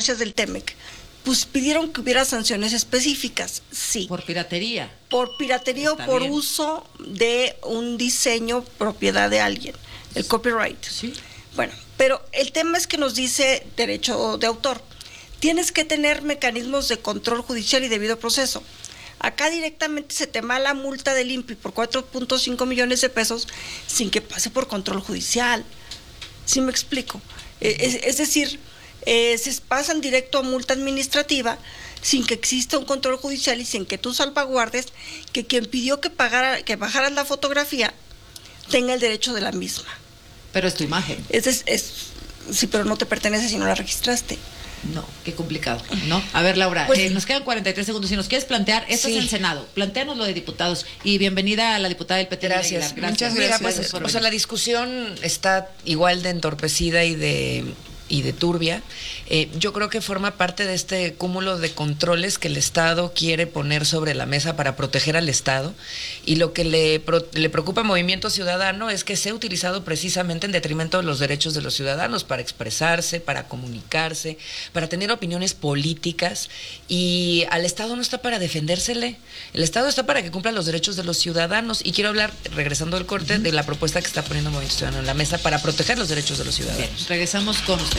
instancias del TEMEC, pues pidieron que hubiera sanciones específicas, sí. ¿Por piratería? Por piratería o por uso de un diseño propiedad de alguien, el copyright. Sí. Bueno, pero el tema es que nos dice derecho de autor. Tienes que tener mecanismos de control judicial y debido proceso. Acá directamente se te va la multa del INPI por 4.5 millones de pesos sin que pase por control judicial. ¿Sí me explico? Es decir, se pasan directo a multa administrativa sin que exista un control judicial y sin que tú salvaguardes que quien pidió que bajaras la fotografía tenga el derecho de la misma. Pero es tu imagen. Sí, pero no te pertenece si no la registraste. No, qué complicado, ¿no? A ver, Laura, pues, nos quedan 43 segundos. Si nos quieres plantear, esto es el Senado. Plantéanos lo de diputados. Y bienvenida a la diputada del PT. Gracias. Muchas gracias. Mira, pues, la discusión está igual de entorpecida y de turbia. Yo creo que forma parte de este cúmulo de controles que el Estado quiere poner sobre la mesa para proteger al Estado, y lo que le preocupa al Movimiento Ciudadano es que sea utilizado precisamente en detrimento de los derechos de los ciudadanos para expresarse, para comunicarse, para tener opiniones políticas, y al Estado no está para defendérsele. El Estado está para que cumpla los derechos de los ciudadanos, y quiero hablar, regresando al corte, de la propuesta que está poniendo el Movimiento Ciudadano en la mesa para proteger los derechos de los ciudadanos. Bien, regresamos con usted.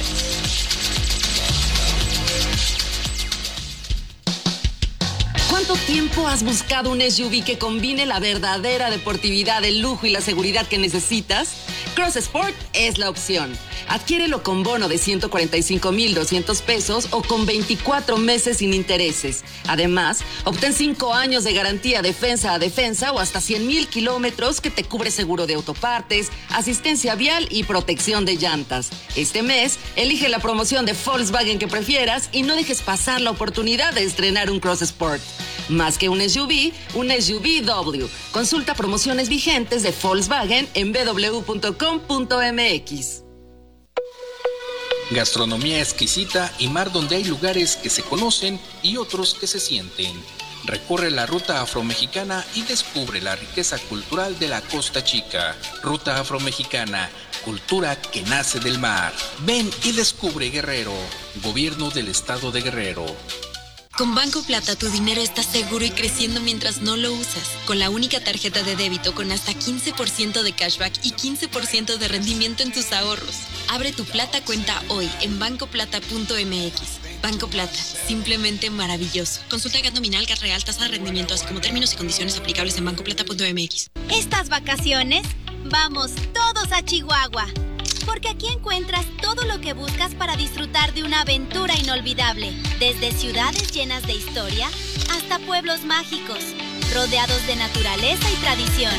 ¿Cuánto tiempo has buscado un SUV que combine la verdadera deportividad, el lujo y la seguridad que necesitas? Cross Sport es la opción. Adquiérelo con bono de 145,200 pesos o con 24 meses sin intereses. Además, obtén 5 años de garantía defensa a defensa o hasta 100,000 kilómetros que te cubre seguro de autopartes, asistencia vial y protección de llantas. Este mes, elige la promoción de Volkswagen que prefieras y no dejes pasar la oportunidad de estrenar un Cross Sport. Más que un SUV W. Consulta promociones vigentes de Volkswagen en www.com.mx. Gastronomía exquisita y mar donde hay lugares que se conocen y otros que se sienten. Recorre la ruta afromexicana y descubre la riqueza cultural de la Costa Chica. Ruta afromexicana, cultura que nace del mar. Ven y descubre Guerrero. Gobierno del Estado de Guerrero. Con Banco Plata tu dinero está seguro y creciendo mientras no lo usas. Con la única tarjeta de débito con hasta 15% de cashback y 15% de rendimiento en tus ahorros. Abre tu Plata cuenta hoy en bancoplata.mx. Banco Plata, simplemente maravilloso. Consulta GAT nominal, GAT real, tasa de rendimiento, así como términos y condiciones aplicables en bancoplata.mx. Estas vacaciones, vamos todos a Chihuahua. Porque aquí encuentras todo lo que buscas para disfrutar de una aventura inolvidable. Desde ciudades llenas de historia hasta pueblos mágicos, rodeados de naturaleza y tradición.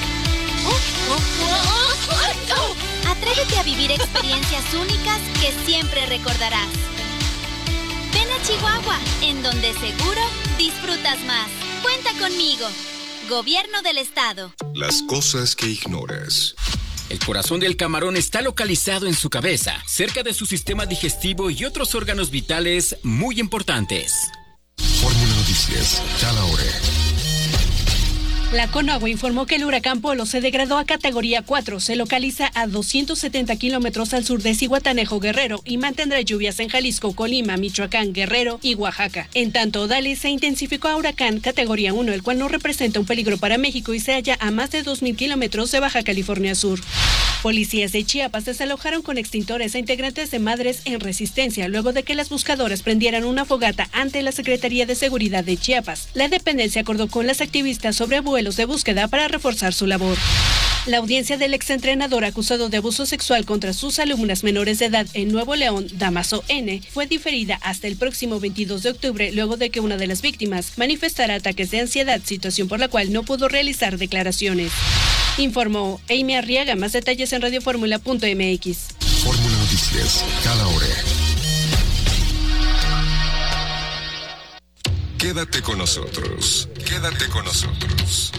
Atrévete a vivir experiencias únicas que siempre recordarás. Ven a Chihuahua, en donde seguro disfrutas más. Cuenta conmigo. Gobierno del Estado. Las cosas que ignoras. El corazón del camarón está localizado en su cabeza, cerca de su sistema digestivo y otros órganos vitales muy importantes. Fórmula Noticias, cada hora. La Conagua informó que el huracán Polo se degradó a categoría 4, se localiza a 270 kilómetros al sur de Zihuatanejo, Guerrero, y mantendrá lluvias en Jalisco, Colima, Michoacán, Guerrero y Oaxaca. En tanto, Odalis se intensificó a huracán categoría 1, el cual no representa un peligro para México y se halla a más de 2,000 kilómetros de Baja California Sur. Policías de Chiapas desalojaron con extintores a integrantes de Madres en Resistencia luego de que las buscadoras prendieran una fogata ante la Secretaría de Seguridad de Chiapas. La dependencia acordó con las activistas sobre vuelos de búsqueda para reforzar su labor. La audiencia del exentrenador acusado de abuso sexual contra sus alumnas menores de edad en Nuevo León, Damaso N., fue diferida hasta el próximo 22 de octubre luego de que una de las víctimas manifestara ataques de ansiedad, situación por la cual no pudo realizar declaraciones. Informó Amy Arriaga. Más detalles en radioformula.mx. Fórmula Noticias, cada hora. Quédate con nosotros. Quédate con nosotros.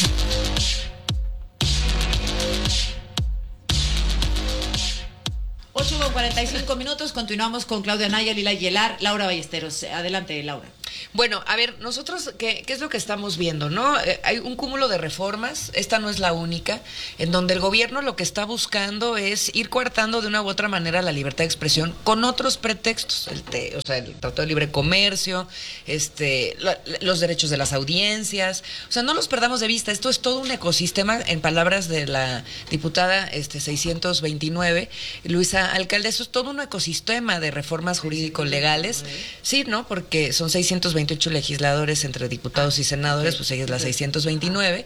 Con 45 minutos, continuamos con Claudia Naya, Lila Yelar, Laura Ballesteros. Adelante, Laura. Bueno, a ver, nosotros, ¿qué es lo que estamos viendo, no? Hay un cúmulo de reformas, esta no es la única, en donde el gobierno lo que está buscando es ir coartando de una u otra manera la libertad de expresión con otros pretextos, el Tratado de Libre Comercio, los derechos de las audiencias, o sea, no los perdamos de vista, esto es todo un ecosistema, en palabras de la diputada 629, Luisa Alcalde, eso es todo un ecosistema de reformas jurídico-legales, sí, ¿no? Porque son 628 legisladores entre diputados y senadores, pues ella es la 629,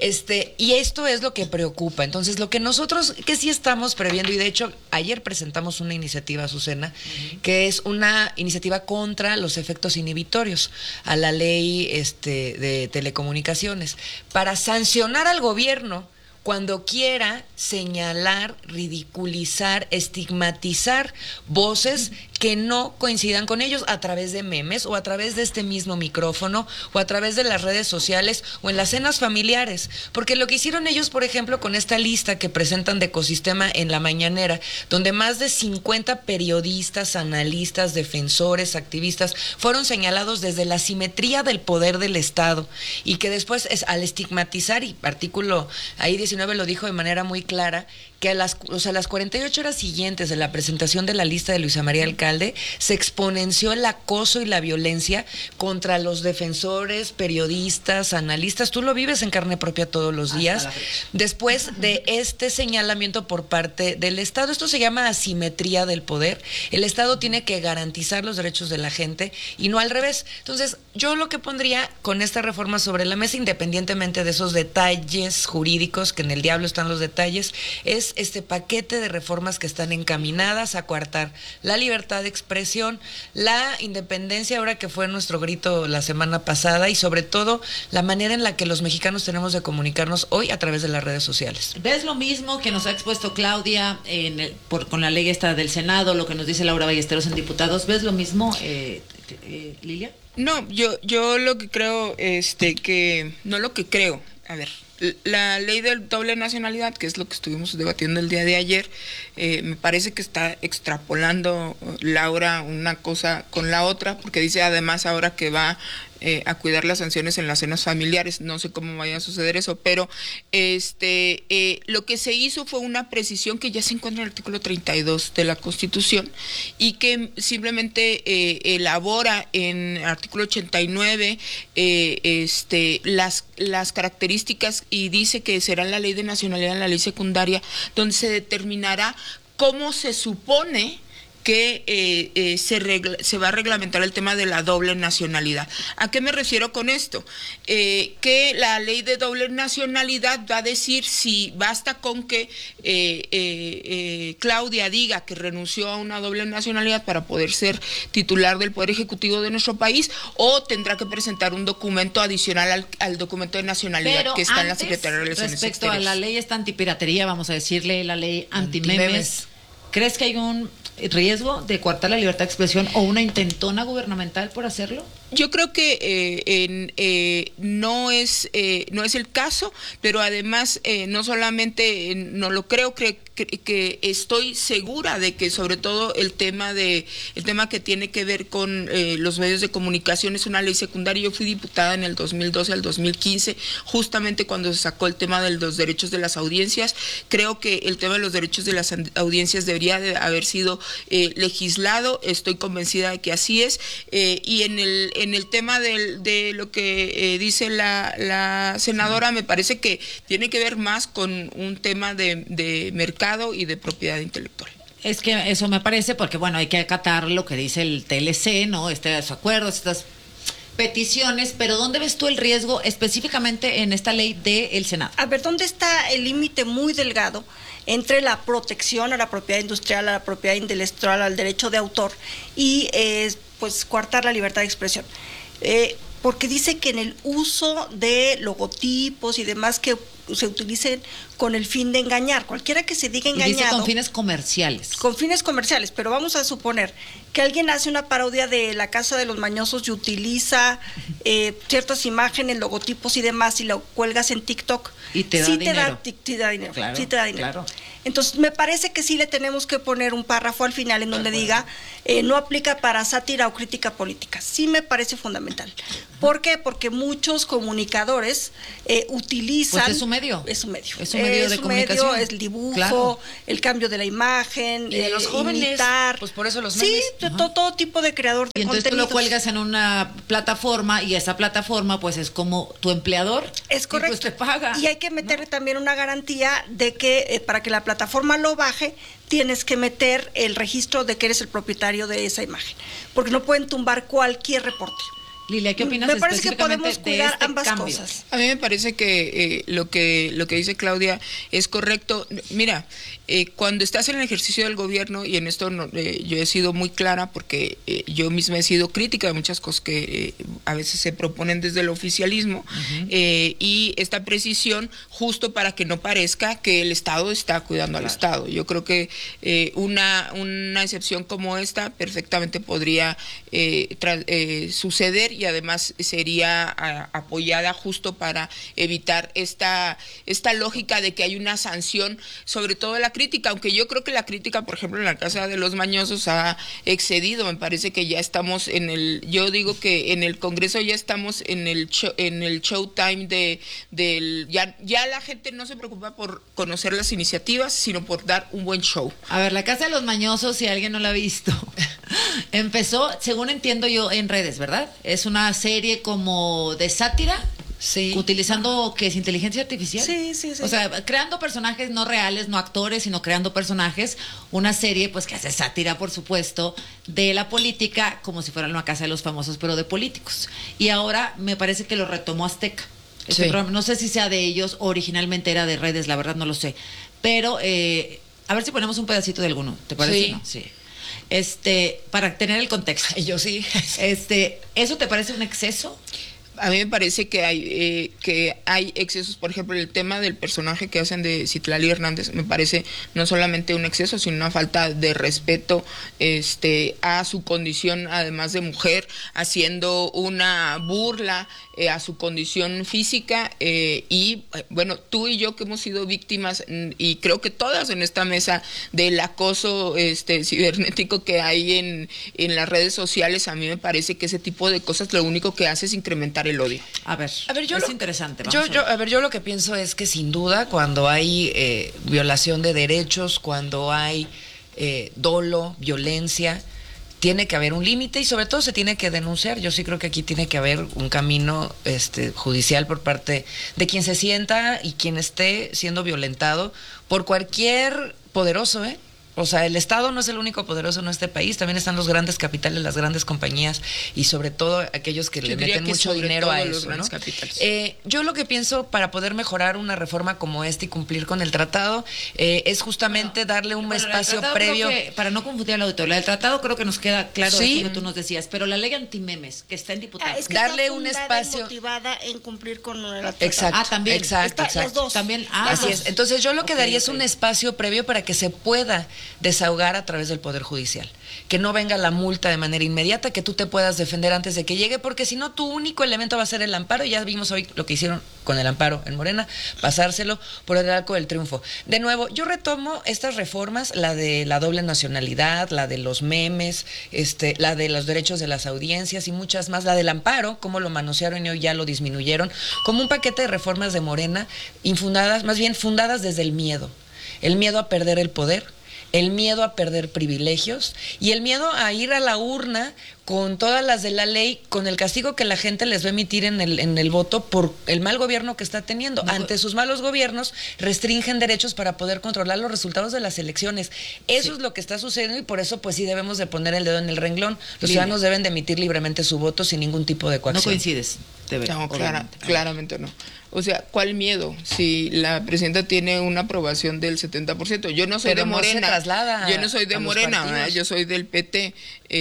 y esto es lo que preocupa. Entonces, lo que nosotros, que sí estamos previendo, y de hecho, ayer presentamos una iniciativa, Azucena, que es una iniciativa contra los efectos inhibitorios a la ley de telecomunicaciones, para sancionar al gobierno cuando quiera señalar, ridiculizar, estigmatizar voces que no coincidan con ellos a través de memes o a través de este mismo micrófono o a través de las redes sociales o en las cenas familiares. Porque lo que hicieron ellos, por ejemplo, con esta lista que presentan de Ecosistema en la mañanera, donde más de 50 periodistas, analistas, defensores, activistas fueron señalados desde la asimetría del poder del Estado y que después al estigmatizar, y artículo ahí 19 lo dijo de manera muy clara, que a las 48 horas siguientes de la presentación de la lista de Luisa María Alcalde se exponenció el acoso y la violencia contra los defensores, periodistas, analistas. Tú lo vives en carne propia todos los días. Después de este señalamiento por parte del Estado, esto se llama asimetría del poder. El Estado tiene que garantizar los derechos de la gente y no al revés. Entonces, yo lo que pondría con esta reforma sobre la mesa, independientemente de esos detalles jurídicos, que en el diablo están los detalles, es este paquete de reformas que están encaminadas a coartar la libertad de expresión, la independencia, ahora que fue nuestro grito la semana pasada, y sobre todo la manera en la que los mexicanos tenemos de comunicarnos hoy a través de las redes sociales. ¿Ves lo mismo que nos ha expuesto Claudia con la ley esta del Senado, lo que nos dice Laura Ballesteros en Diputados? ¿Ves lo mismo, Lilia? No, yo lo que creo, a ver, la ley de doble nacionalidad, que es lo que estuvimos debatiendo el día de ayer, me parece que está extrapolando Laura una cosa con la otra, porque dice además ahora que va a cuidar las sanciones en las cenas familiares. No sé cómo vaya a suceder eso, pero lo que se hizo fue una precisión que ya se encuentra en el artículo 32 de la Constitución y que simplemente elabora en el artículo 89 las características, y dice que será la ley de nacionalidad en la ley secundaria donde se determinará cómo se supone que se va a reglamentar el tema de la doble nacionalidad. ¿A qué me refiero con esto? Que la ley de doble nacionalidad va a decir si basta con que Claudia diga que renunció a una doble nacionalidad para poder ser titular del Poder Ejecutivo de nuestro país, o tendrá que presentar un documento adicional al documento de nacionalidad. Pero que está en la Secretaría de Relaciones Respecto Exteriores. a la ley esta antipiratería, vamos a decirle, la ley antimemes, ¿crees que hay un riesgo de coartar la libertad de expresión o una intentona gubernamental por hacerlo? Yo creo que no es el caso, pero además no solamente no lo creo, que estoy segura de que sobre todo el tema que tiene que ver con los medios de comunicación es una ley secundaria. Yo fui diputada en el 2012 al 2015, justamente cuando se sacó el tema de los derechos de las audiencias. Creo que el tema de los derechos de las audiencias debería de haber sido legislado. Estoy convencida de que así es, y en el tema de lo que dice la senadora, me parece que tiene que ver más con un tema de mercado y de propiedad intelectual. Es que eso me parece, porque bueno, hay que acatar lo que dice el TLC, ¿no? Estos acuerdos, estas peticiones, pero ¿dónde ves tú el riesgo específicamente en esta ley del Senado? A ver, ¿dónde está el límite muy delgado entre la protección a la propiedad industrial, a la propiedad intelectual, al derecho de autor y pues coartar la libertad de expresión? Porque dice que en el uso de logotipos y demás que se utilicen con el fin de engañar, cualquiera que se diga engañado. Y dice con fines comerciales. Con fines comerciales, pero vamos a suponer que alguien hace una parodia de La Casa de los Mañosos y utiliza ciertas imágenes, logotipos y demás, y lo cuelgas en TikTok. Y te da dinero. Te da dinero. Claro, sí te da dinero. Claro. Entonces, me parece que sí le tenemos que poner un párrafo al final en donde diga, no aplica para sátira o crítica política. Sí me parece fundamental. ¿Por qué? Porque muchos comunicadores utilizan... Pues es un medio. Es un medio. Es un medio de comunicación. Es el dibujo, claro, el cambio de la imagen, y de los jóvenes, imitar. pues por eso los memes. Sí, todo tipo de creador de y entonces contenidos. tú lo cuelgas en una plataforma y esa plataforma pues es como tu empleador. Es correcto. Y pues te paga. Y hay que meterle también una garantía de que para que la plataforma lo baje, tienes que meter el registro de que eres el propietario de esa imagen, porque no pueden tumbar cualquier reporte. Lilia, ¿qué opinas? Me parece que podemos cuidar ambas cosas. A mí me parece que lo que dice Claudia es correcto. Mira, cuando estás en el ejercicio del gobierno, y en esto yo he sido muy clara porque yo misma he sido crítica de muchas cosas que a veces se proponen desde el oficialismo, y esta precisión justo para que no parezca que el Estado está cuidando al Estado. Yo creo que una excepción como esta perfectamente podría suceder, y además sería apoyada justo para evitar esta lógica de que hay una sanción, sobre todo la crítica, aunque yo creo que la crítica, por ejemplo, en la Casa de los Mañosos ha excedido. Me parece que ya estamos yo digo que en el Congreso ya estamos en el showtime ya la gente no se preocupa por conocer las iniciativas, sino por dar un buen show. A ver, la Casa de los Mañosos, si alguien no la ha visto, empezó, según entiendo yo, en redes, ¿verdad? Es una serie como de sátira. Sí. Utilizando, ¿qué es? ¿Inteligencia artificial? Sí. O sea, creando personajes no reales, no actores, sino creando personajes. Una serie, pues, que hace sátira, por supuesto, de la política, como si fuera una Casa de los Famosos, pero de políticos. Y ahora me parece que lo retomó Azteca. Sí. No sé si sea de ellos, originalmente era de redes, la verdad no lo sé. Pero, a ver si ponemos un pedacito de alguno, ¿te parece? Sí. ¿No? Sí. Para tener el contexto. Yo sí. ¿Eso te parece un exceso? A mí me parece que hay excesos. Por ejemplo, el tema del personaje que hacen de Citlali Hernández me parece no solamente un exceso, sino una falta de respeto a su condición, además de mujer, haciendo una burla a su condición física, y bueno, tú y yo que hemos sido víctimas, y creo que todas en esta mesa, del acoso cibernético que hay en las redes sociales. A mí me parece que ese tipo de cosas lo único que hace es incrementar el odio. A ver, interesante. Yo lo que pienso es que sin duda cuando hay violación de derechos, cuando hay dolo, violencia, tiene que haber un límite y sobre todo se tiene que denunciar. Yo sí creo que aquí tiene que haber un camino judicial por parte de quien se sienta y quien esté siendo violentado por cualquier poderoso, O sea, el Estado no es el único poderoso en este país, también están los grandes capitales, las grandes compañías y sobre todo aquellos que le meten mucho dinero a eso, ¿no? Yo lo que pienso para poder mejorar una reforma como esta y cumplir con el tratado es justamente darle un espacio previo. Para no confundir al auditorio, el tratado creo que nos queda claro, ¿sí? Eso que tú nos decías, pero la ley antimemes que está en diputados. Es que darle está un espacio motivada en cumplir con el tratado. Exacto. También. Exacto. Las dos. También. Así es. Entonces yo lo que daría es un espacio previo para que se pueda desahogar a través del Poder Judicial. Que no venga la multa de manera inmediata, que tú te puedas defender antes de que llegue, porque si no, tu único elemento va a ser el amparo. Ya vimos hoy lo que hicieron con el amparo en Morena, pasárselo por el arco del triunfo. De nuevo, yo retomo estas reformas, la de la doble nacionalidad, la de los memes, la de los derechos de las audiencias y muchas más, la del amparo, cómo lo manosearon y hoy ya lo disminuyeron, como un paquete de reformas de Morena, infundadas, más bien fundadas desde el miedo a perder el poder, el miedo a perder privilegios y el miedo a ir a la urna con todas las de la ley, con el castigo que la gente les va a emitir en el voto por el mal gobierno que está teniendo. Ante sus malos gobiernos, restringen derechos para poder controlar los resultados de las elecciones. Eso es lo que está sucediendo y por eso pues sí debemos de poner el dedo en el renglón. Los ciudadanos deben de emitir libremente su voto sin ningún tipo de coacción. No coincides. No, claramente no. O sea, ¿cuál miedo? Si la presidenta tiene una aprobación del 70%. Yo no soy de Morena. No se traslada yo no soy de Morena, yo soy del PT.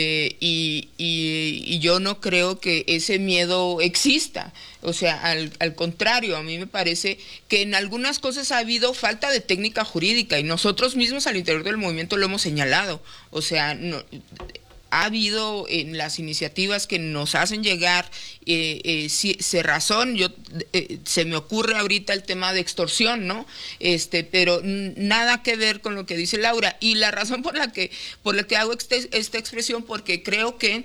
Y yo no creo que ese miedo exista. O sea, al contrario, a mí me parece que en algunas cosas ha habido falta de técnica jurídica y nosotros mismos al interior del movimiento lo hemos señalado. O sea, no, ha habido en las iniciativas que nos hacen llegar cerrazón. Se me ocurre ahorita el tema de extorsión, ¿no? Pero nada que ver con lo que dice Laura. Y la razón por la que hago esta expresión, porque creo que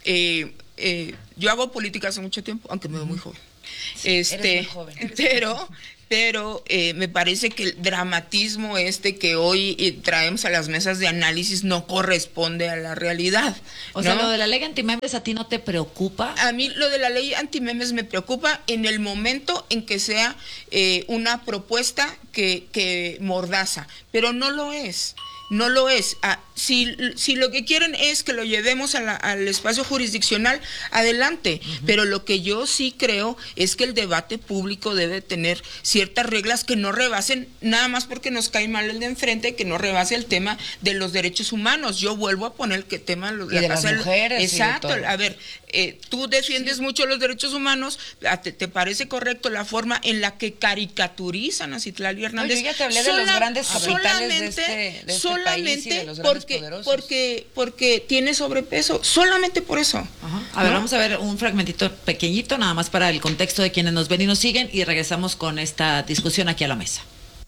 yo hago política hace mucho tiempo, aunque me veo muy joven. Sí, eres muy joven. Pero me parece que el dramatismo que hoy traemos a las mesas de análisis no corresponde a la realidad. O sea, lo de la ley antimemes, ¿a ti no te preocupa? A mí lo de la ley antimemes me preocupa en el momento en que sea una propuesta que mordaza, pero no lo es. No lo es. Si lo que quieren es que lo llevemos al espacio jurisdiccional, adelante. Pero lo que yo sí creo es que el debate público debe tener ciertas reglas que no rebasen, nada más porque nos cae mal el de enfrente, que no rebase el tema de los derechos humanos. Yo vuelvo a poner que tema de las mujeres. Exacto. A ver, tú defiendes mucho los derechos humanos. ¿Te parece correcto la forma en la que caricaturizan a Citlali Hernández? Yo ya te hablé de los grandes capitales de este país y de los grandes poderosos. Porque tiene sobrepeso, solamente por eso. Ajá. A ver, vamos a ver un fragmentito pequeñito, nada más para el contexto de quienes nos ven y nos siguen, y regresamos con esta discusión aquí a la mesa.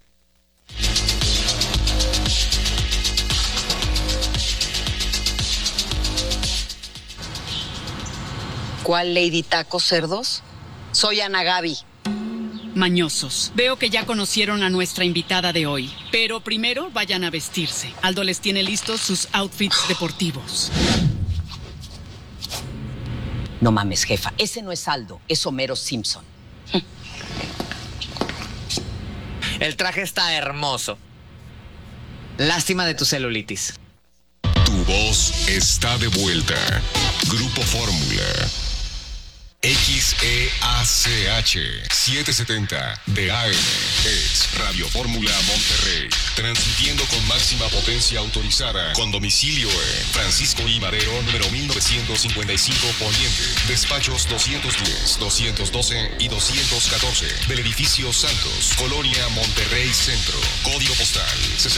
¿Cuál Lady Taco Cerdos? Soy Ana Gaby. Mañosos. Veo que ya conocieron a nuestra invitada de hoy, pero primero vayan a vestirse. Aldo les tiene listos sus outfits deportivos. No mames, jefa. Ese no es Aldo, es Homero Simpson. El traje está hermoso. Lástima de tu celulitis. Tu voz está de vuelta. Grupo Fórmula. XEACH 770 de AM es Radio Fórmula Monterrey, transmitiendo con máxima potencia autorizada, con domicilio en Francisco I. Madero, número 1955 Poniente, despachos 210, 212 y 214 del edificio Santos, Colonia Monterrey Centro, código postal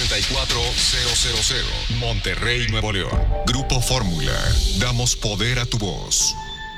64000, Monterrey, Nuevo León. Grupo Fórmula, damos poder a tu voz.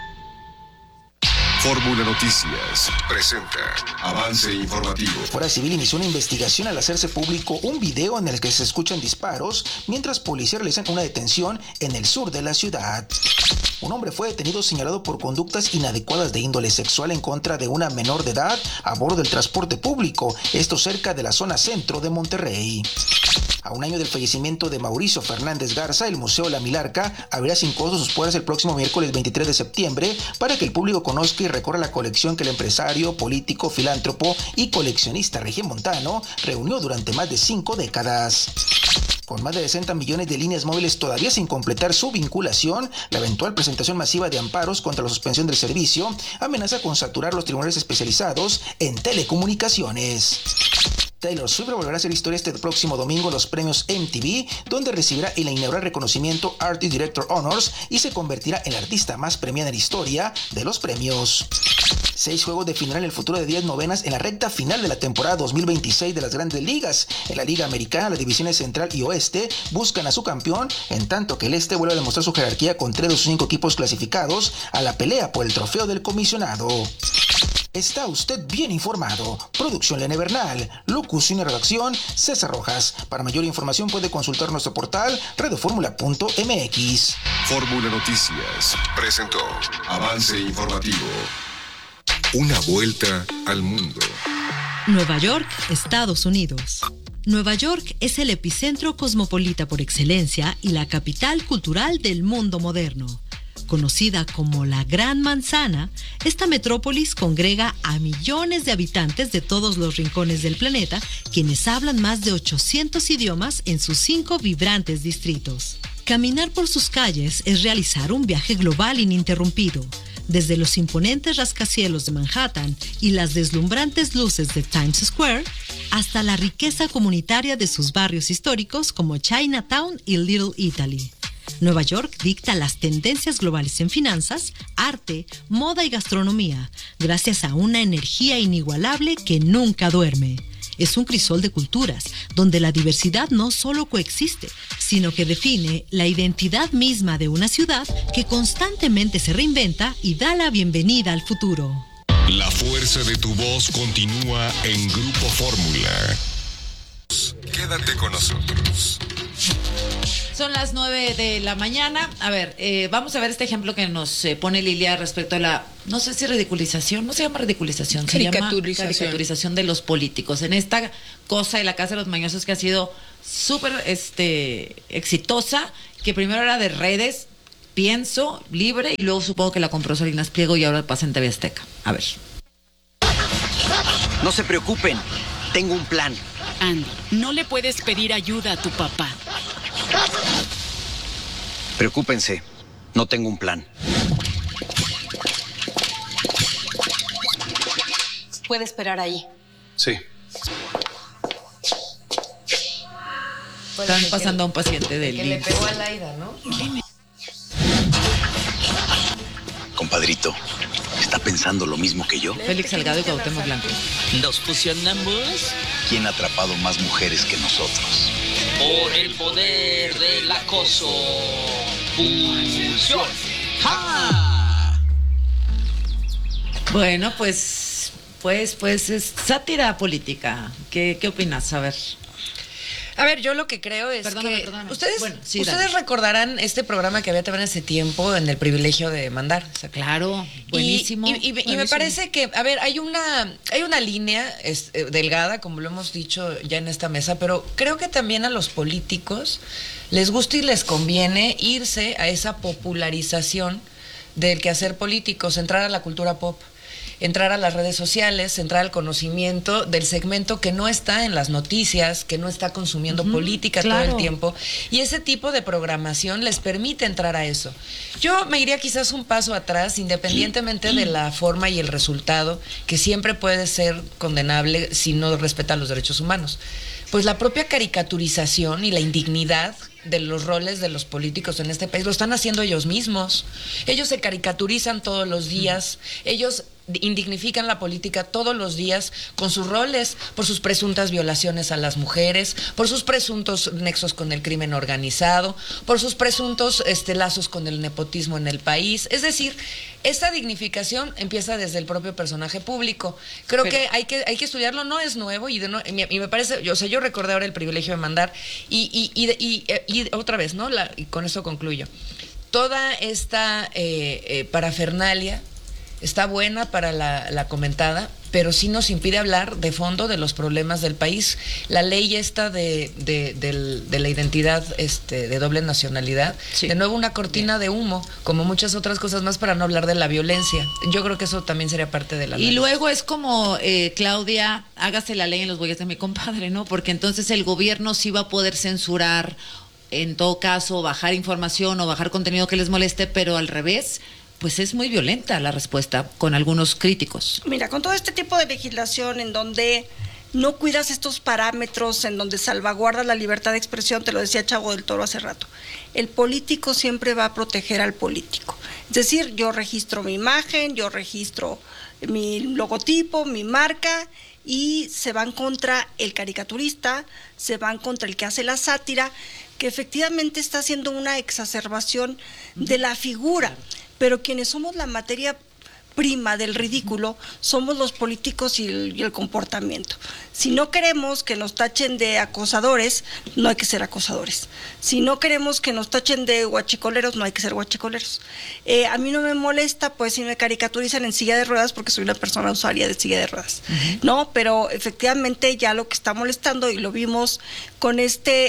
Fórmula Noticias presenta avance informativo. Fuerza Civil inició una investigación al hacerse público un video en el que se escuchan disparos mientras policías realizan una detención en el sur de la ciudad. Un hombre fue detenido señalado por conductas inadecuadas de índole sexual en contra de una menor de edad a bordo del transporte público, esto cerca de la zona centro de Monterrey. A un año del fallecimiento de Mauricio Fernández Garza, el Museo La Milarca abrirá sin costo sus puertas el próximo miércoles 23 de septiembre para que el público conozca y recorra la colección que el empresario, político, filántropo y coleccionista regiomontano reunió durante más de 5 décadas. Con más de 60 millones de líneas móviles todavía sin completar su vinculación, la eventual presentación masiva de amparos contra la suspensión del servicio amenaza con saturar los tribunales especializados en telecomunicaciones. Taylor Swift volverá a hacer historia este próximo domingo en los premios MTV, donde recibirá el inaugural reconocimiento Artist Director Honors y se convertirá en la artista más premiada en la historia de los premios. 6 juegos definirán el futuro de 10 novenas en la recta final de la temporada 2026 de las Grandes Ligas. En la Liga Americana, las divisiones Central y Oeste buscan a su campeón, en tanto que el Este vuelve a demostrar su jerarquía con 3 de sus 5 equipos clasificados a la pelea por el trofeo del comisionado. Está usted bien informado. Producción Lene Bernal, locución y redacción César Rojas. Para mayor información puede consultar nuestro portal radioformula.mx. Fórmula Noticias presentó avance informativo. Una vuelta al mundo. Nueva York, Estados Unidos. Nueva York es el epicentro cosmopolita por excelencia y la capital cultural del mundo moderno. Conocida como la Gran Manzana, esta metrópolis congrega a millones de habitantes de todos los rincones del planeta, quienes hablan más de 800 idiomas en sus 5 vibrantes distritos. Caminar por sus calles es realizar un viaje global ininterrumpido, desde los imponentes rascacielos de Manhattan y las deslumbrantes luces de Times Square, hasta la riqueza comunitaria de sus barrios históricos como Chinatown y Little Italy. Nueva York dicta las tendencias globales en finanzas, arte, moda y gastronomía, gracias a una energía inigualable que nunca duerme. es un crisol de culturas, donde la diversidad no solo coexiste, sino que define la identidad misma de una ciudad que constantemente se reinventa y da la bienvenida al futuro. La fuerza de tu voz continúa en Grupo Fórmula. Quédate con nosotros. Son las 9 de la mañana. A ver, vamos a ver este ejemplo que nos pone Lilia respecto a la, no sé si ridiculización, no se llama ridiculización, se llama caricaturización de los políticos. En esta cosa de la Casa de los Mañosos que ha sido súper exitosa, que primero era de redes, pienso, libre, y luego supongo que la compró Salinas Pliego y ahora pasa en TV Azteca. A ver. No se preocupen, tengo un plan. Andy, no le puedes pedir ayuda a tu papá. Preocúpense, no tengo un plan. ¿Puede esperar ahí? Sí. Están pasando a un paciente del que le pegó a Laida, ¿no? Compadrito, ¿está pensando lo mismo que yo? Félix Salgado y Cuauhtémoc Blanco. ¿Nos fusionamos? ¿Quién ha atrapado más mujeres que nosotros? Por el poder del acoso. Fusión. ¡Ja! Bueno, pues es sátira política. ¿Qué opinas? A ver, yo lo que creo es perdóname. Ustedes, Bueno, sí, ustedes recordarán este programa que había también hace tiempo en El Privilegio de Mandar. O sea, claro, buenísimo. Y me parece que, a ver, hay una línea delgada, como lo hemos dicho ya en esta mesa, pero creo que también a los políticos les gusta y les conviene irse a esa popularización del quehacer político, entrar a la cultura pop, entrar a las redes sociales, entrar al conocimiento del segmento que no está en las noticias, que no está consumiendo política todo el tiempo. Y ese tipo de programación les permite entrar a eso. Yo me iría quizás un paso atrás, independientemente de la forma y el resultado, que siempre puede ser condenable si no respeta los derechos humanos. Pues la propia caricaturización y la indignidad de los roles de los políticos en este país lo están haciendo ellos mismos. Ellos se caricaturizan todos los días, ellos indignifican la política todos los días con sus roles, por sus presuntas violaciones a las mujeres, por sus presuntos nexos con el crimen organizado, por sus presuntos lazos con el nepotismo en el país. Es decir, esta dignificación empieza desde el propio personaje público. Creo que hay que estudiarlo, no es nuevo y me parece, yo recordé ahora El Privilegio de Mandar y otra vez, ¿no? Y con eso concluyo. Toda esta parafernalia está buena para la comentada, pero sí nos impide hablar de fondo de los problemas del país. La ley esta de la identidad de doble nacionalidad, de nuevo una cortina de humo, como muchas otras cosas más, para no hablar de la violencia. Yo creo que eso también sería parte de la ley. Y luego es como, Claudia, hágase la ley en los bueyes de mi compadre, ¿no? Porque entonces el gobierno sí va a poder censurar, en todo caso, bajar información o bajar contenido que les moleste, pero al revés, pues es muy violenta la respuesta con algunos críticos. Mira, con todo este tipo de legislación en donde no cuidas estos parámetros, en donde salvaguardas la libertad de expresión, te lo decía Chavo del Toro hace rato, el político siempre va a proteger al político. Es decir, yo registro mi imagen, yo registro mi logotipo, mi marca, y se van contra el caricaturista, se van contra el que hace la sátira, que efectivamente está haciendo una exacerbación de la figura. Pero quienes somos la materia prima del ridículo somos los políticos y el comportamiento. Si no queremos que nos tachen de acosadores, no hay que ser acosadores. Si no queremos que nos tachen de guachicoleros, no hay que ser guachicoleros. A mí no me molesta, pues, si me caricaturizan en silla de ruedas, porque soy una persona usuaria de silla de ruedas, ¿no? Pero efectivamente ya lo que está molestando, y lo vimos con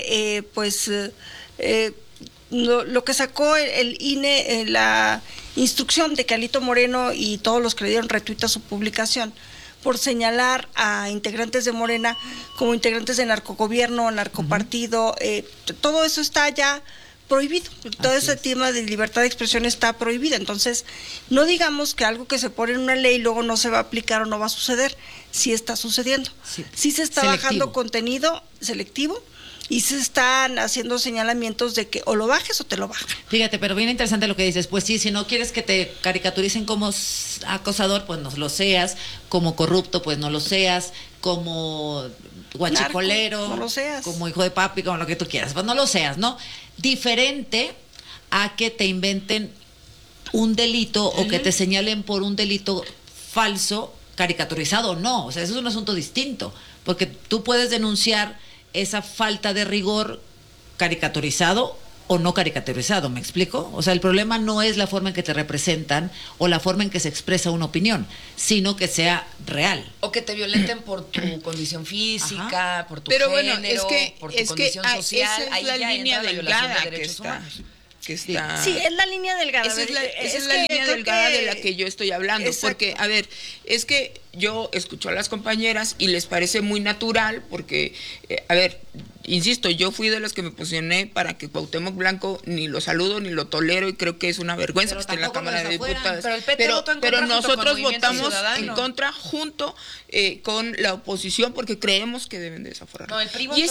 lo que sacó el INE, la instrucción de que Alito Moreno y todos los que le dieron retweet a su publicación por señalar a integrantes de Morena como integrantes de narcogobierno, narcopartido, todo eso está ya prohibido. Todo ese tema de libertad de expresión está prohibido. Entonces, no digamos que algo que se pone en una ley luego no se va a aplicar o no va a suceder. Sí está sucediendo. Sí se está bajando contenido selectivo. y se están haciendo señalamientos de que o lo bajes o te lo bajan. Fíjate, pero bien interesante lo que dices. Pues sí, si no quieres que te caricaturicen como acosador, pues no lo seas, como corrupto, pues no lo seas, como guachicolero, narco, no lo seas, como hijo de papi, como lo que tú quieras, pues no lo seas, ¿no? Diferente a que te inventen un delito o que te señalen por un delito falso, caricaturizado o no. O sea, eso es un asunto distinto, porque tú puedes denunciar esa falta de rigor caricaturizado o no caricaturizado, ¿me explico? O sea, el problema no es la forma en que te representan o la forma en que se expresa una opinión, sino que sea real. O que te violenten por tu condición física, por tu Pero género, bueno, por tu condición social. Esa es la línea delgada que está. Sí, es la línea delgada. Esa es la línea delgada de la que yo estoy hablando. Exacto. Porque, a ver, es que yo escucho a las compañeras y les parece muy natural porque, a ver, insisto, yo fui de las que me posicioné para que Cuauhtémoc Blanco ni lo saludo ni lo tolero y creo que es una vergüenza que esté en la Cámara de Diputados. Pero nosotros votamos en contra junto con la oposición porque creemos que deben desaforar. No,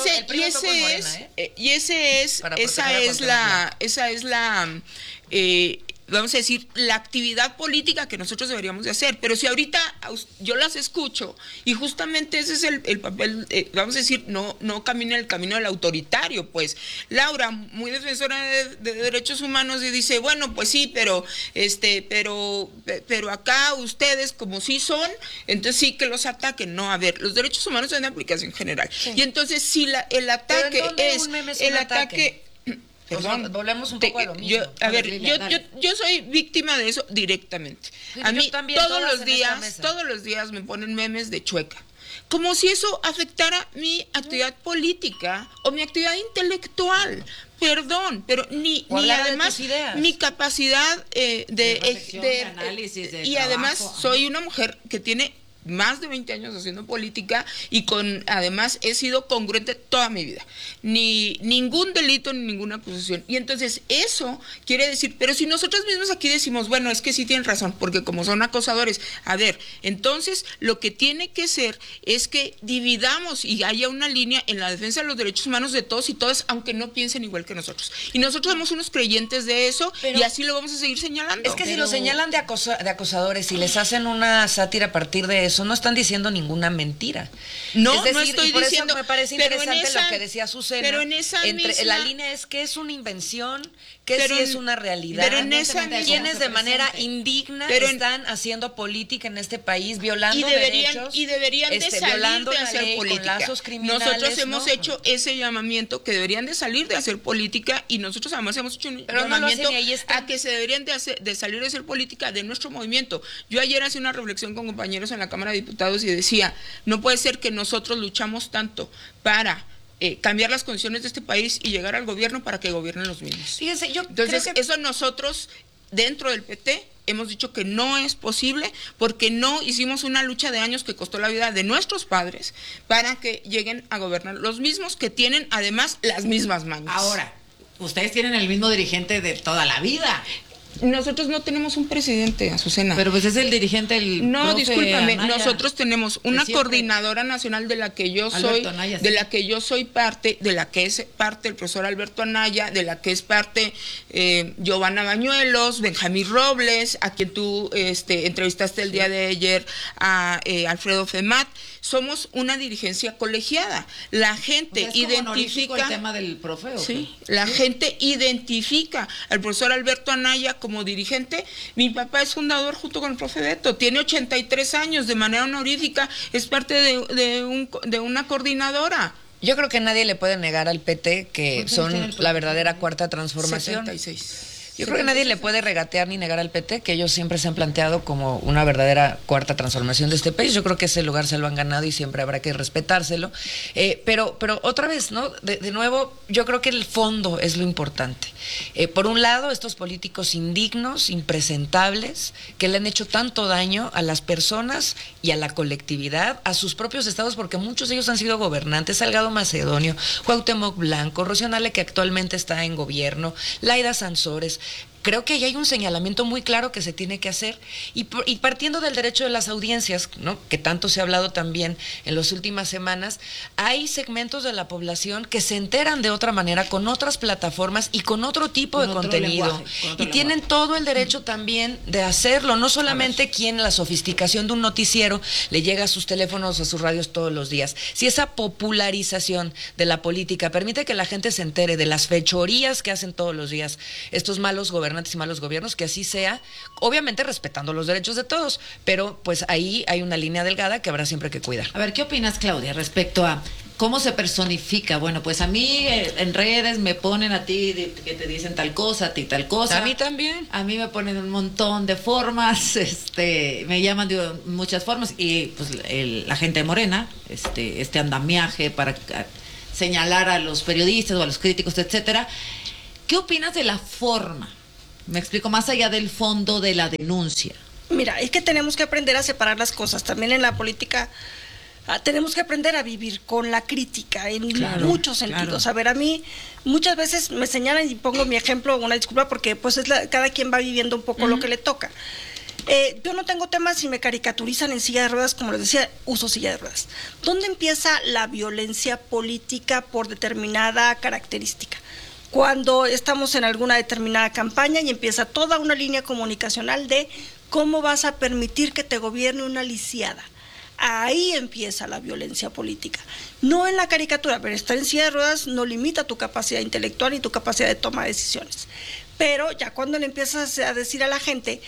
esa es la vamos a decir, la actividad política que nosotros deberíamos de hacer. Pero si ahorita yo las escucho y justamente ese es el papel, vamos a decir, no camina el camino del autoritario, pues Laura, muy defensora de derechos humanos, y dice, bueno, pues sí, pero acá ustedes como sí son, entonces sí que los ataquen. No, a ver, los derechos humanos son de aplicación general. Sí. Y entonces si el ataque es el ataque. Perdón, volvemos un poco a lo mismo. Yo soy víctima de eso directamente. A mí todos los días me ponen memes de chueca. Como si eso afectara mi actividad política o mi actividad intelectual. Perdón, pero ni además mi capacidad de análisis, de y trabajo, además soy una mujer que tiene más de 20 años haciendo política y además he sido congruente toda mi vida. Ni ningún delito ni ninguna acusación. Y entonces eso quiere decir, pero si nosotros mismos aquí decimos, bueno, es que sí tienen razón, porque como son acosadores, a ver, entonces lo que tiene que ser es que dividamos y haya una línea en la defensa de los derechos humanos de todos y todas, aunque no piensen igual que nosotros. Y nosotros somos unos creyentes de eso y así lo vamos a seguir señalando. Es que si lo señalan de acosadores y les hacen una sátira a partir de eso, no están diciendo ninguna mentira. No, es decir, no estoy por diciendo. Eso me parece interesante lo que decía Azucena. Pero en esa la línea es que es una invención, que sí es una realidad. Pero en esa quienes de manera indigna están haciendo política en este país, violando derechos. Y deberían de salir de hacer política. Nosotros hemos hecho ese llamamiento que deberían de salir de hacer política y nosotros además hemos hecho un llamamiento a que se deberían de salir de hacer política de nuestro movimiento. Yo ayer hacía una reflexión con compañeros en la Cámara de Diputados y decía, no puede ser que nosotros luchamos tanto para cambiar las condiciones de este país y llegar al gobierno para que gobiernen los mismos. Fíjense, entonces eso nosotros dentro del PT hemos dicho que no es posible porque no hicimos una lucha de años que costó la vida de nuestros padres para que lleguen a gobernar los mismos que tienen además las mismas manos. Ahora, ustedes tienen el mismo dirigente de toda la vida. Nosotros no tenemos un presidente, Azucena. Pero pues es el dirigente, No, discúlpame, Anaya. Nosotros tenemos una coordinadora nacional de la que yo soy, Anaya, de la que yo soy parte, de la que es parte el profesor Alberto Anaya, de la que es parte Giovanna Bañuelos, Benjamín Robles, a quien tú entrevistaste el día de ayer, a Alfredo Femat. Somos una dirigencia colegiada. La gente identifica el tema del profe. Sí, la gente identifica al profesor Alberto Anaya como dirigente. Mi papá es fundador junto con el profe Beto, tiene 83 años, de manera honorífica, es parte de una coordinadora. Yo creo que nadie le puede negar al PT que son la verdadera cuarta transformación. 76. Yo creo que nadie le puede regatear ni negar al PT que ellos siempre se han planteado como una verdadera cuarta transformación de este país. Yo creo que ese lugar se lo han ganado y siempre habrá que respetárselo. Pero otra vez, ¿no? De nuevo, yo creo que el fondo es lo importante. Por un lado, estos políticos indignos, impresentables, que le han hecho tanto daño a las personas y a la colectividad, a sus propios estados, porque muchos de ellos han sido gobernantes. Salgado Macedonio, Cuauhtémoc Blanco, Rocío Nale, que actualmente está en gobierno, Laida Sansores, creo que ahí hay un señalamiento muy claro que se tiene que hacer, y partiendo del derecho de las audiencias, ¿no?, que tanto se ha hablado también en las últimas semanas, hay segmentos de la población que se enteran de otra manera, con otras plataformas y con otro tipo de contenido, y tienen todo el derecho también de hacerlo, no solamente quien la sofisticación de un noticiero le llega a sus teléfonos, a sus radios todos los días. Si esa popularización de la política permite que la gente se entere de las fechorías que hacen todos los días estos malos gobernantes y malos gobiernos, que así sea, obviamente respetando los derechos de todos, pero pues ahí hay una línea delgada que habrá siempre que cuidar. A ver, ¿qué opinas, Claudia, respecto a cómo se personifica? Bueno, pues a mí en redes me ponen a ti que te dicen tal cosa, a ti tal cosa. A mí también. A mí me ponen un montón de formas, me llaman de muchas formas, y pues la gente de Morena, este andamiaje para señalar a los periodistas o a los críticos, etcétera. ¿Qué opinas de la forma? Me explico, más allá del fondo de la denuncia. Mira, es que tenemos que aprender a separar las cosas. También en la política tenemos que aprender a vivir con la crítica en muchos sentidos. Claro. A ver, a mí muchas veces me señalan, y pongo mi ejemplo, una disculpa, porque pues cada quien va viviendo un poco lo que le toca. Yo no tengo temas si me caricaturizan en silla de ruedas, como les decía, uso silla de ruedas. ¿Dónde empieza la violencia política por determinada característica? Cuando estamos en alguna determinada campaña y empieza toda una línea comunicacional de cómo vas a permitir que te gobierne una lisiada. Ahí empieza la violencia política. No en la caricatura, pero estar en silla de ruedas no limita tu capacidad intelectual y tu capacidad de toma de decisiones. Pero ya cuando le empiezas a decir a la gente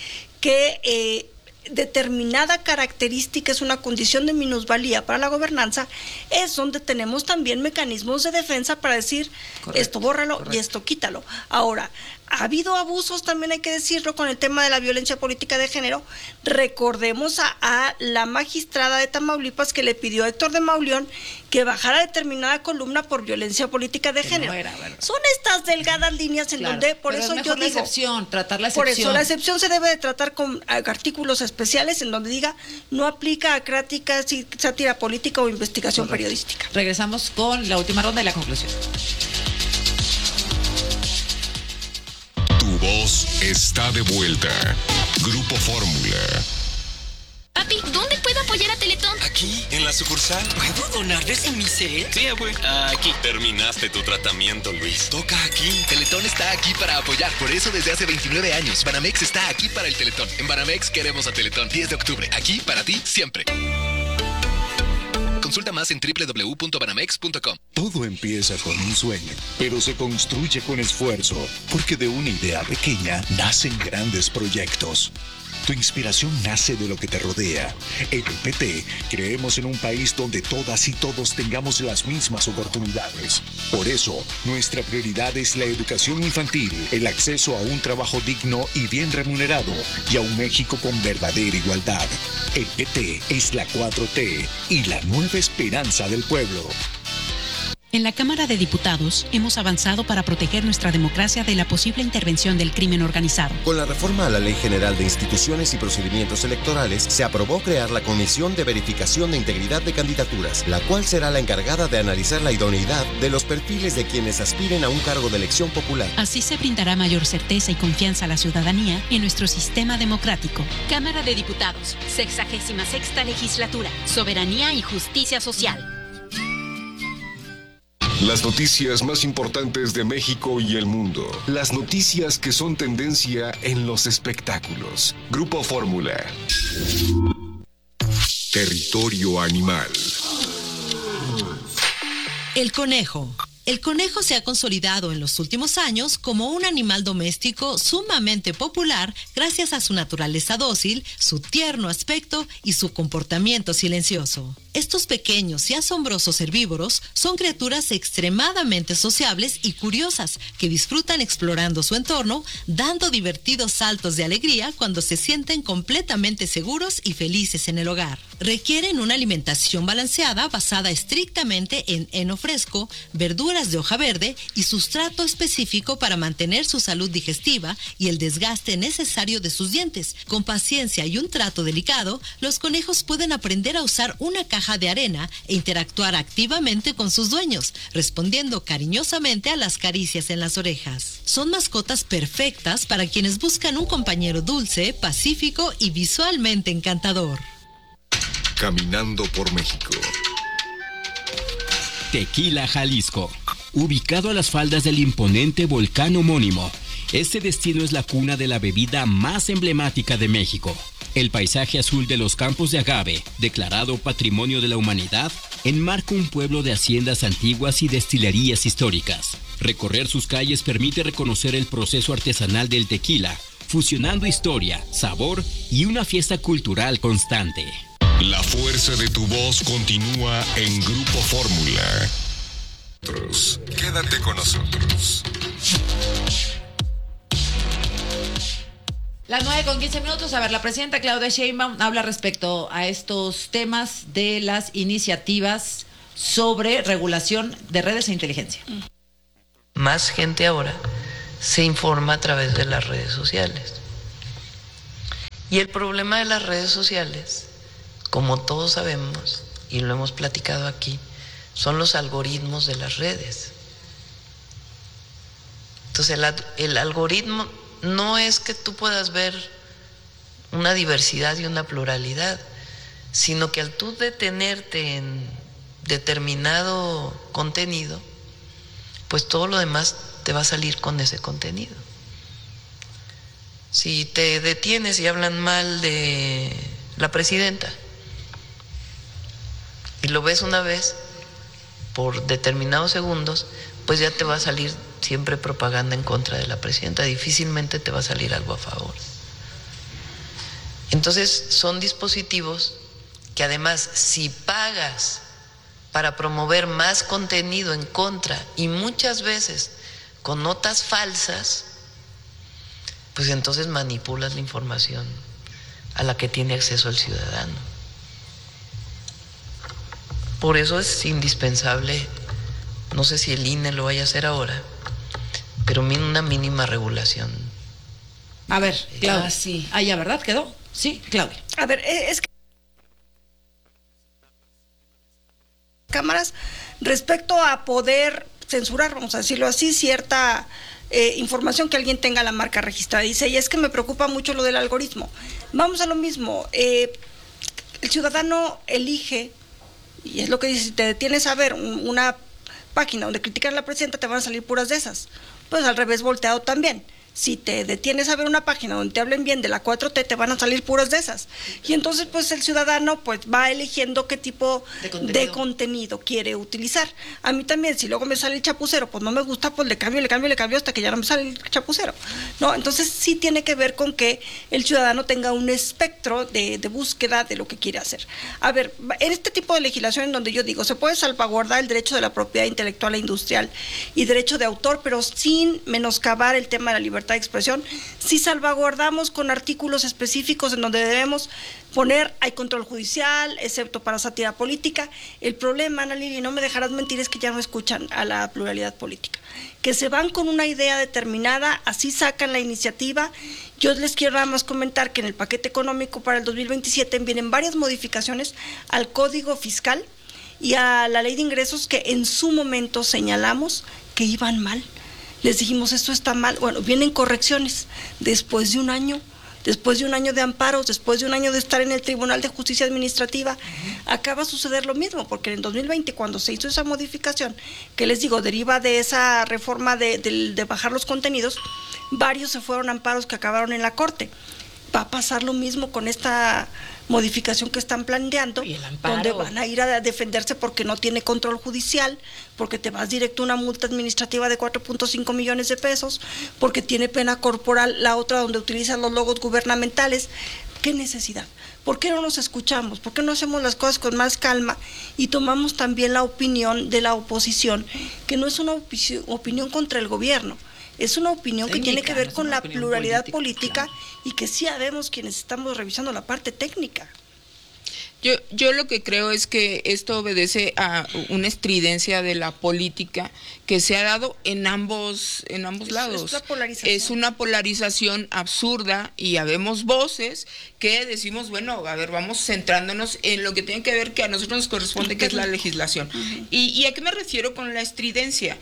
que determinada característica es una condición de minusvalía para la gobernanza, es donde tenemos también mecanismos de defensa para decir, esto bórralo y esto quítalo. Ahora, ha habido abusos, también hay que decirlo, con el tema de la violencia política de género. Recordemos a la magistrada de Tamaulipas que le pidió a Héctor de Mauleón que bajara determinada columna por violencia política de género. Son estas delgadas líneas en donde, por eso yo digo, la excepción, tratar la excepción. Por eso la excepción se debe de tratar con artículos especiales en donde diga no aplica a crítica, sátira política o investigación periodística. Regresamos con la última ronda y la conclusión. Tu voz está de vuelta. Grupo Fórmula. Papi, ¿dónde puedo apoyar a Teletón? Aquí, en la sucursal. ¿Puedo donarles en mi cel? Sí, abue. Aquí. Terminaste tu tratamiento, Luis. Toca aquí. Teletón está aquí para apoyar. Por eso desde hace 29 años, Banamex está aquí para el Teletón. En Banamex queremos a Teletón. 10 de octubre. Aquí para ti, siempre. Consulta más en www.banamex.com. Todo empieza con un sueño, pero se construye con esfuerzo, porque de una idea pequeña nacen grandes proyectos. Tu inspiración nace de lo que te rodea. En el PT creemos en un país donde todas y todos tengamos las mismas oportunidades. Por eso, nuestra prioridad es la educación infantil, el acceso a un trabajo digno y bien remunerado, y a un México con verdadera igualdad. El PT es la 4T y la nueva esperanza del pueblo. En la Cámara de Diputados hemos avanzado para proteger nuestra democracia de la posible intervención del crimen organizado. Con la reforma a la Ley General de Instituciones y Procedimientos Electorales, se aprobó crear la Comisión de Verificación de Integridad de Candidaturas, la cual será la encargada de analizar la idoneidad de los perfiles de quienes aspiren a un cargo de elección popular. Así se brindará mayor certeza y confianza a la ciudadanía en nuestro sistema democrático. Cámara de Diputados, 66ª Legislatura, Soberanía y Justicia Social. Las noticias más importantes de México y el mundo. Las noticias que son tendencia en los espectáculos. Grupo Fórmula. Territorio animal. El conejo. El conejo se ha consolidado en los últimos años como un animal doméstico sumamente popular gracias a su naturaleza dócil, su tierno aspecto y su comportamiento silencioso. Estos pequeños y asombrosos herbívoros son criaturas extremadamente sociables y curiosas que disfrutan explorando su entorno, dando divertidos saltos de alegría cuando se sienten completamente seguros y felices en el hogar. Requieren una alimentación balanceada basada estrictamente en heno fresco, verduras de hoja verde y sustrato específico para mantener su salud digestiva y el desgaste necesario de sus dientes. Con paciencia y un trato delicado, los conejos pueden aprender a usar una caja caja de arena e interactuar activamente con sus dueños, respondiendo cariñosamente a las caricias en las orejas. Son mascotas perfectas para quienes buscan un compañero dulce, pacífico y visualmente encantador. Caminando por México. Tequila, Jalisco. Ubicado a las faldas del imponente volcán homónimo, este destino es la cuna de la bebida más emblemática de México. El paisaje azul de los campos de agave, declarado Patrimonio de la Humanidad, enmarca un pueblo de haciendas antiguas y destilerías históricas. Recorrer sus calles permite reconocer el proceso artesanal del tequila, fusionando historia, sabor y una fiesta cultural constante. La fuerza de tu voz continúa en Grupo Fórmula. Quédate con nosotros. Las 9:15. A ver, la presidenta Claudia Sheinbaum habla respecto a estos temas de las iniciativas sobre regulación de redes e inteligencia. Más gente ahora se informa a través de las redes sociales. Y el problema de las redes sociales, como todos sabemos, y lo hemos platicado aquí, son los algoritmos de las redes. Entonces el algoritmo no es que tú puedas ver una diversidad y una pluralidad, sino que al tú detenerte en determinado contenido, pues todo lo demás te va a salir con ese contenido. Si te detienes y hablan mal de la presidenta y lo ves una vez por determinados segundos, pues ya te va a salir siempre propaganda en contra de la presidenta, difícilmente te va a salir algo a favor. Entonces son dispositivos que además, si pagas para promover más contenido en contra y muchas veces con notas falsas, pues entonces manipulas la información a la que tiene acceso el ciudadano. Por eso es indispensable, no sé si el INE lo vaya a hacer ahora, pero una mínima regulación. A ver, Claudia. Sí. Ah, ya, ¿verdad? ¿Quedó? Sí, Claudia. A ver, es que cámaras respecto a poder censurar, vamos a decirlo así, cierta información que alguien tenga la marca registrada. Dice, y es que me preocupa mucho lo del algoritmo. Vamos a lo mismo, el ciudadano elige, y es lo que dice, si te detienes a ver una página donde critican a la presidenta, te van a salir puras de esas. Pues al revés volteado también. Si te detienes a ver una página donde te hablen bien de la 4T, te van a salir puras de esas. Y entonces, pues el ciudadano pues va eligiendo qué tipo de contenido quiere utilizar. A mí también, si luego me sale el chapucero, pues no me gusta, pues le cambio hasta que ya no me sale el chapucero. No, entonces sí tiene que ver con que el ciudadano tenga un espectro de búsqueda de lo que quiere hacer. A ver, en este tipo de legislación en donde yo digo, se puede salvaguardar el derecho de la propiedad intelectual e industrial y derecho de autor, pero sin menoscabar el tema de la libertad de expresión, si salvaguardamos con artículos específicos en donde debemos poner hay control judicial, excepto para sátira política. El problema, Ana Lili, no me dejarás mentir, es que ya no escuchan a la pluralidad política, que se van con una idea determinada, así sacan la iniciativa. Yo les quiero nada más comentar que en el paquete económico para el 2027 vienen varias modificaciones al Código Fiscal y a la Ley de Ingresos que en su momento señalamos que iban mal. Les dijimos, esto está mal. Bueno, vienen correcciones después de un año de amparos, después de un año de estar en el Tribunal de Justicia Administrativa. Acaba a suceder lo mismo, porque en 2020, cuando se hizo esa modificación, que les digo, deriva de esa reforma de bajar los contenidos, varios se fueron a amparos que acabaron en la Corte. Va a pasar lo mismo con esta modificación que están planteando, donde van a ir a defenderse porque no tiene control judicial, porque te vas directo a una multa administrativa de 4.5 millones de pesos, porque tiene pena corporal la otra donde utilizan los logos gubernamentales. ¿Qué necesidad? ¿Por qué no nos escuchamos? ¿Por qué no hacemos las cosas con más calma y tomamos también la opinión de la oposición, que no es una opinión contra el gobierno? Es una opinión técnica, que tiene que ver con la pluralidad política, claro, y que sí sabemos quienes estamos revisando la parte técnica. Yo lo que creo es que esto obedece a una estridencia de la política que se ha dado en ambos lados. Es una polarización absurda y habemos voces que decimos, bueno, a ver, vamos centrándonos en lo que tiene que ver que a nosotros nos corresponde, que es la legislación. ¿Y a qué me refiero con la estridencia?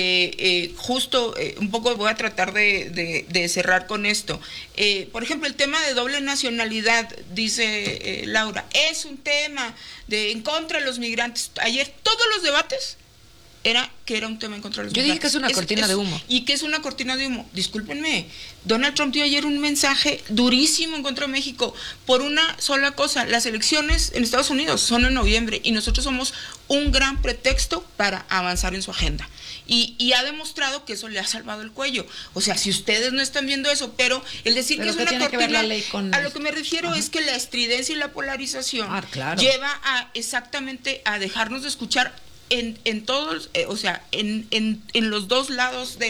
Justo un poco voy a tratar de cerrar con esto. Por ejemplo, el tema de doble nacionalidad, dice Laura, es un tema en contra de los migrantes. Ayer todos los debates era un tema en contra de los migrantes. Yo dije que es una cortina de humo. Y que es una cortina de humo. Discúlpenme, Donald Trump dio ayer un mensaje durísimo en contra de México por una sola cosa: las elecciones en Estados Unidos son en noviembre y nosotros somos un gran pretexto para avanzar en su agenda. Y ha demostrado que eso le ha salvado el cuello. O sea, si ustedes no están viendo eso, pero el decir que es una cortina, a lo que me refiero es que la estridencia y la polarización lleva exactamente a dejarnos de escuchar en todos, o sea, en los dos lados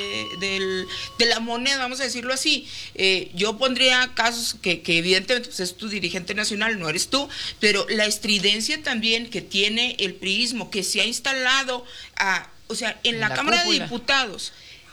de la moneda, vamos a decirlo así. Yo pondría casos que evidentemente pues, es tu dirigente nacional, no eres tú, pero la estridencia también que tiene el priismo, que se ha instalado o sea, en la Cámara de Diputados,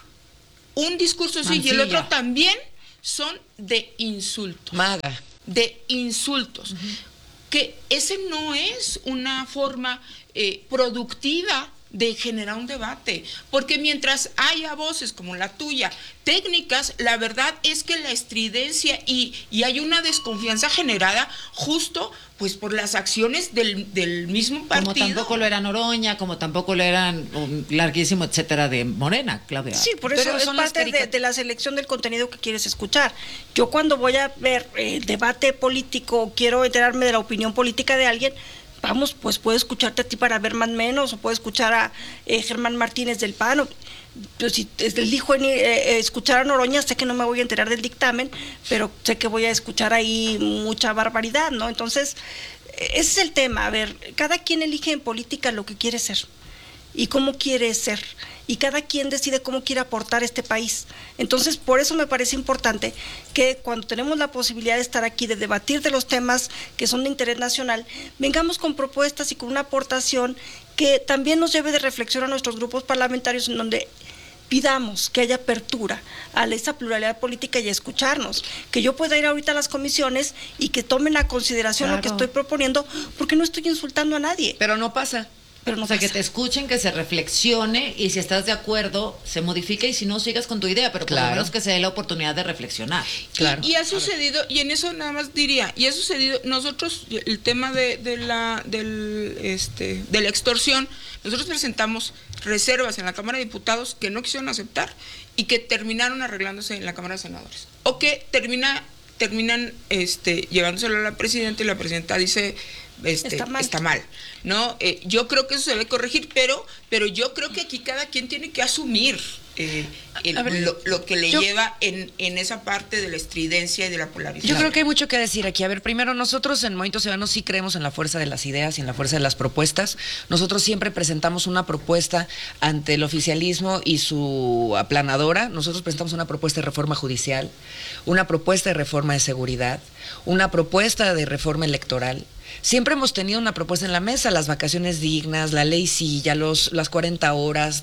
un discurso sí y el otro también son de insultos. De insultos. Que ese no es una forma productiva de generar un debate, porque mientras haya voces como la tuya, técnicas, la verdad es que la estridencia y hay una desconfianza generada justo pues por las acciones del mismo partido. Como tampoco lo era Noroña, como tampoco lo eran un larguísimo etcétera de Morena, Claudia. Sí, por eso es parte de la selección del contenido que quieres escuchar. Yo cuando voy a ver debate político, quiero enterarme de la opinión política de alguien, vamos, pues puedo escucharte a ti para ver más o menos, o puedo escuchar a Germán Martínez del PAN, pues si elijo escuchar a Noroña, sé que no me voy a enterar del dictamen, pero sé que voy a escuchar ahí mucha barbaridad, ¿no? Entonces, ese es el tema. A ver, cada quien elige en política lo que quiere ser y cómo quiere ser, y cada quien decide cómo quiere aportar a este país. Entonces, por eso me parece importante que cuando tenemos la posibilidad de estar aquí, de debatir de los temas que son de interés nacional, vengamos con propuestas y con una aportación que también nos lleve de reflexión a nuestros grupos parlamentarios, en donde pidamos que haya apertura a esa pluralidad política y a escucharnos, que yo pueda ir ahorita a las comisiones y que tomen a consideración lo que estoy proponiendo, porque no estoy insultando a nadie. Pero no pasa. O sea, que te escuchen, que se reflexione, y si estás de acuerdo, se modifique, y si no, sigas con tu idea, pero por lo menos que se dé la oportunidad de reflexionar. Y ha sucedido, y en eso nada más diría, y ha sucedido, nosotros, el tema de la extorsión, nosotros presentamos reservas en la Cámara de Diputados que no quisieron aceptar y que terminaron arreglándose en la Cámara de Senadores, o que terminan llevándoselo a la presidenta, y la presidenta dice está mal, ¿no? Yo creo que eso se debe corregir, pero yo creo que aquí cada quien tiene que asumir lo que le lleva en esa parte de la estridencia y de la polarización. Yo creo que hay mucho que decir aquí. A ver, primero, nosotros en Movimiento Ciudadano sí creemos en la fuerza de las ideas y en la fuerza de las propuestas. Nosotros siempre presentamos una propuesta ante el oficialismo y su aplanadora. Nosotros presentamos una propuesta de reforma judicial, una propuesta de reforma de seguridad, una propuesta de reforma electoral. Siempre hemos tenido una propuesta en la mesa: las vacaciones dignas, la ley silla, las 40 horas,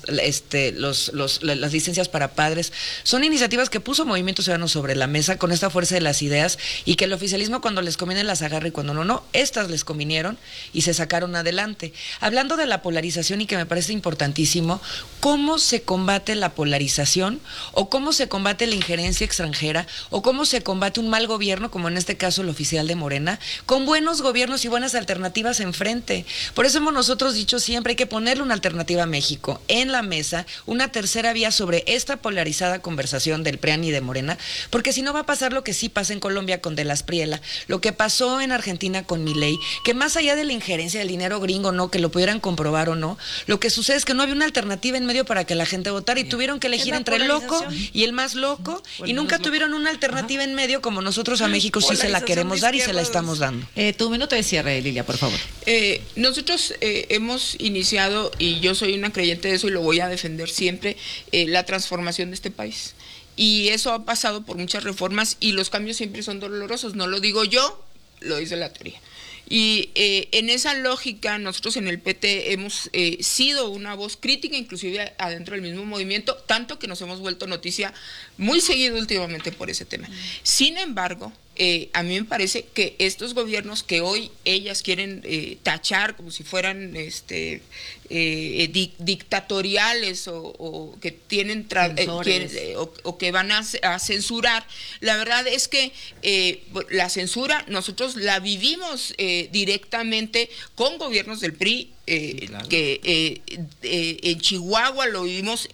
las licencias para padres. Son iniciativas que puso Movimiento Ciudadano sobre la mesa con esta fuerza de las ideas, y que el oficialismo, cuando les conviene, las agarra, y cuando no, estas les convinieron y se sacaron adelante. Hablando de la polarización, y que me parece importantísimo, ¿cómo se combate la polarización? ¿O cómo se combate la injerencia extranjera? ¿O cómo se combate un mal gobierno, como en este caso el oficial de Morena, con buenos gobiernos y buenas alternativas enfrente? Por eso hemos nosotros dicho siempre, hay que ponerle una alternativa a México en la mesa, una tercera vía sobre esta polarizada conversación del PRIAN y de Morena, porque si no va a pasar lo que sí pasa en Colombia con De las Priela, lo que pasó en Argentina con Milei, que más allá de la injerencia del dinero gringo, no, que lo pudieran comprobar o no, lo que sucede es que no había una alternativa en medio para que la gente votara, y tuvieron que elegir entre el loco y el más loco, y nunca tuvieron una alternativa en medio, como nosotros a México sí se la queremos dar y se la estamos dando. Tu minuto de cierre, Lilia, por favor. Nosotros hemos iniciado, y yo soy una creyente de eso y lo voy a defender siempre, la transformación de este país. Y eso ha pasado por muchas reformas, y los cambios siempre son dolorosos. No lo digo yo, la teoría. Y en esa lógica nosotros en el PT hemos sido una voz crítica, inclusive adentro del mismo movimiento, tanto que nos hemos vuelto noticia muy seguido últimamente por ese tema. Sin embargo, a mí me parece que estos gobiernos que hoy ellas quieren tachar como si fueran dictatoriales o que tienen o que van a censurar, la verdad es que la censura nosotros la vivimos directamente con gobiernos del PRI, claro. Que en Chihuahua lo vivimos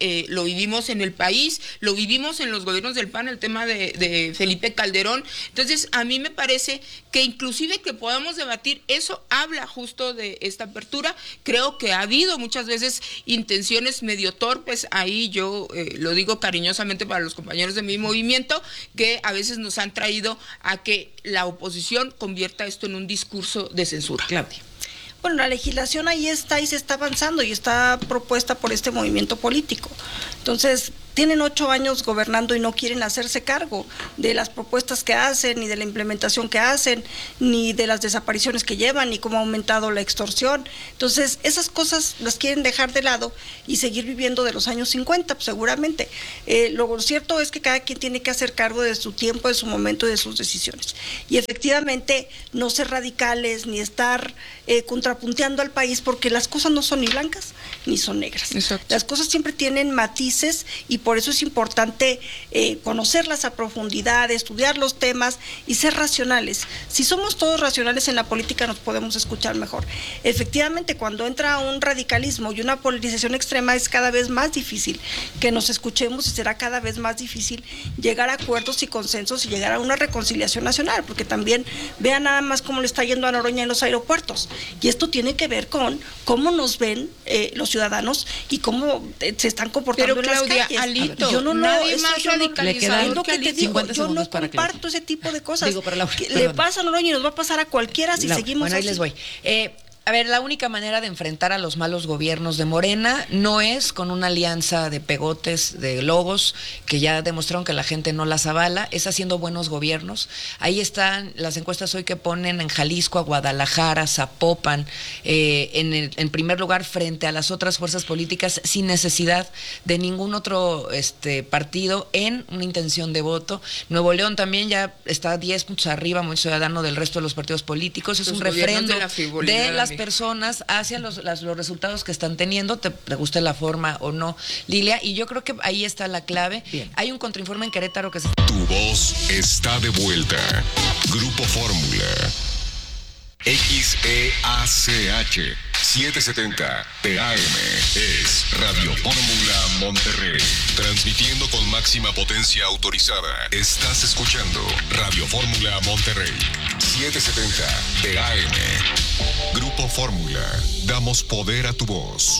en el país, lo vivimos en los gobiernos del PAN, el tema de Felipe Calderón. Entonces a mí me parece que inclusive que podamos debatir eso habla justo de esta apertura. Creo que ha habido muchas veces intenciones medio torpes ahí, yo lo digo cariñosamente para los compañeros de mi movimiento, que a veces nos han traído a que la oposición convierta esto en un discurso de censura. Claudia. Bueno, la legislación ahí está y se está avanzando y está propuesta por este movimiento político. Entonces, tienen 8 años gobernando y no quieren hacerse cargo de las propuestas que hacen, ni de la implementación que hacen, ni de las desapariciones que llevan, ni cómo ha aumentado la extorsión. Entonces, esas cosas las quieren dejar de lado y seguir viviendo de los años 50, pues, seguramente. Lo cierto es que cada quien tiene que hacer cargo de su tiempo, de su momento y de sus decisiones. Y efectivamente, no ser radicales, ni estar contrapunteando al país, porque las cosas no son ni blancas ni son negras. Exacto. Las cosas siempre tienen matices y por eso es importante conocerlas a profundidad, estudiar los temas y ser racionales. Si somos todos racionales en la política nos podemos escuchar mejor. Efectivamente, cuando entra un radicalismo y una polarización extrema es cada vez más difícil que nos escuchemos y será cada vez más difícil llegar a acuerdos y consensos y llegar a una reconciliación nacional, porque también vean nada más cómo le está yendo a Noroña en los aeropuertos. Y esto tiene que ver con cómo nos ven los ciudadanos y cómo se están comportando. Pero, en Claudia, las calles. Alito, Yo no nadie más radicalizado. Es lo que te digo, yo no comparto ese tipo de cosas. Le pasa a Noroña y nos va a pasar a cualquiera si seguimos bueno, ahí así. les voy. A ver, la única manera de enfrentar a los malos gobiernos de Morena no es con una alianza de pegotes, de logos, que ya demostraron que la gente no las avala, es haciendo buenos gobiernos. Ahí están las encuestas hoy que ponen en Jalisco, a Guadalajara, Zapopan, en primer lugar frente a las otras fuerzas políticas, sin necesidad de ningún otro partido en una intención de voto. Nuevo León también ya está 10 puntos arriba, muy ciudadano del resto de los partidos políticos. Es un refrendo de las personas hacia los resultados que están teniendo, te guste la forma o no, Lilia, y yo creo que ahí está la clave. Bien. Hay un contrainforme en Querétaro que se... Tu voz está de vuelta. Grupo Fórmula. XEACH 770 TAM es Radio Fórmula Monterrey. Transmitiendo con máxima potencia autorizada. Estás escuchando Radio Fórmula Monterrey 770 TAM. Grupo Fórmula. Damos poder a tu voz.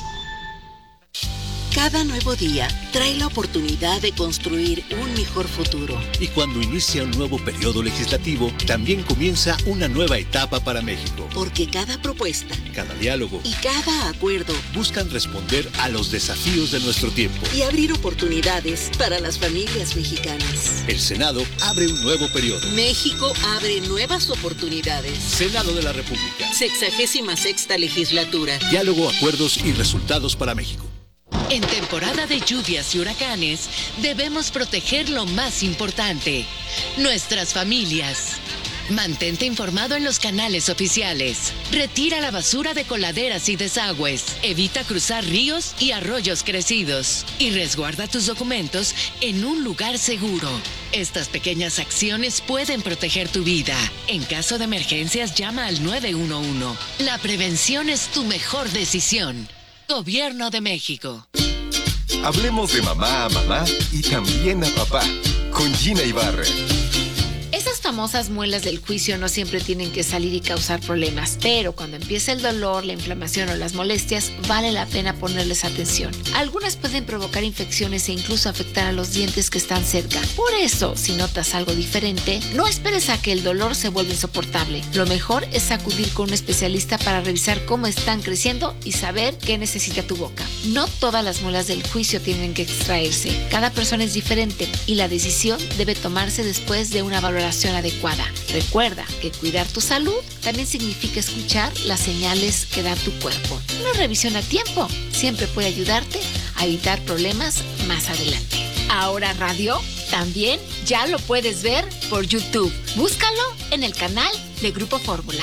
Cada nuevo día trae la oportunidad de construir un mejor futuro. Y cuando inicia un nuevo periodo legislativo, también comienza una nueva etapa para México. Porque cada propuesta, cada diálogo y cada acuerdo buscan responder a los desafíos de nuestro tiempo y abrir oportunidades para las familias mexicanas. El Senado abre un nuevo periodo. México abre nuevas oportunidades. Senado de la República. 66ª legislatura. Diálogo, acuerdos y resultados para México. En temporada de lluvias y huracanes, debemos proteger lo más importante, nuestras familias. Mantente informado en los canales oficiales. Retira la basura de coladeras y desagües. Evita cruzar ríos y arroyos crecidos. Y resguarda tus documentos en un lugar seguro. Estas pequeñas acciones pueden proteger tu vida. En caso de emergencias, llama al 911. La prevención es tu mejor decisión. Gobierno de México. Hablemos de mamá a mamá y también a papá, con Gina Ibarra. Esas famosas muelas del juicio no siempre tienen que salir y causar problemas, pero cuando empieza el dolor, la inflamación o las molestias, vale la pena ponerles atención. Algunas pueden provocar infecciones e incluso afectar a los dientes que están cerca. Por eso, si notas algo diferente, no esperes a que el dolor se vuelva insoportable. Lo mejor es acudir con un especialista para revisar cómo están creciendo y saber qué necesita tu boca. No todas las muelas del juicio tienen que extraerse. Cada persona es diferente y la decisión debe tomarse después de una valoración señal adecuada. Recuerda que cuidar tu salud también significa escuchar las señales que da tu cuerpo. Una revisión a tiempo siempre puede ayudarte a evitar problemas más adelante. Ahora Radio también ya lo puedes ver por YouTube. Búscalo en el canal de Grupo Fórmula.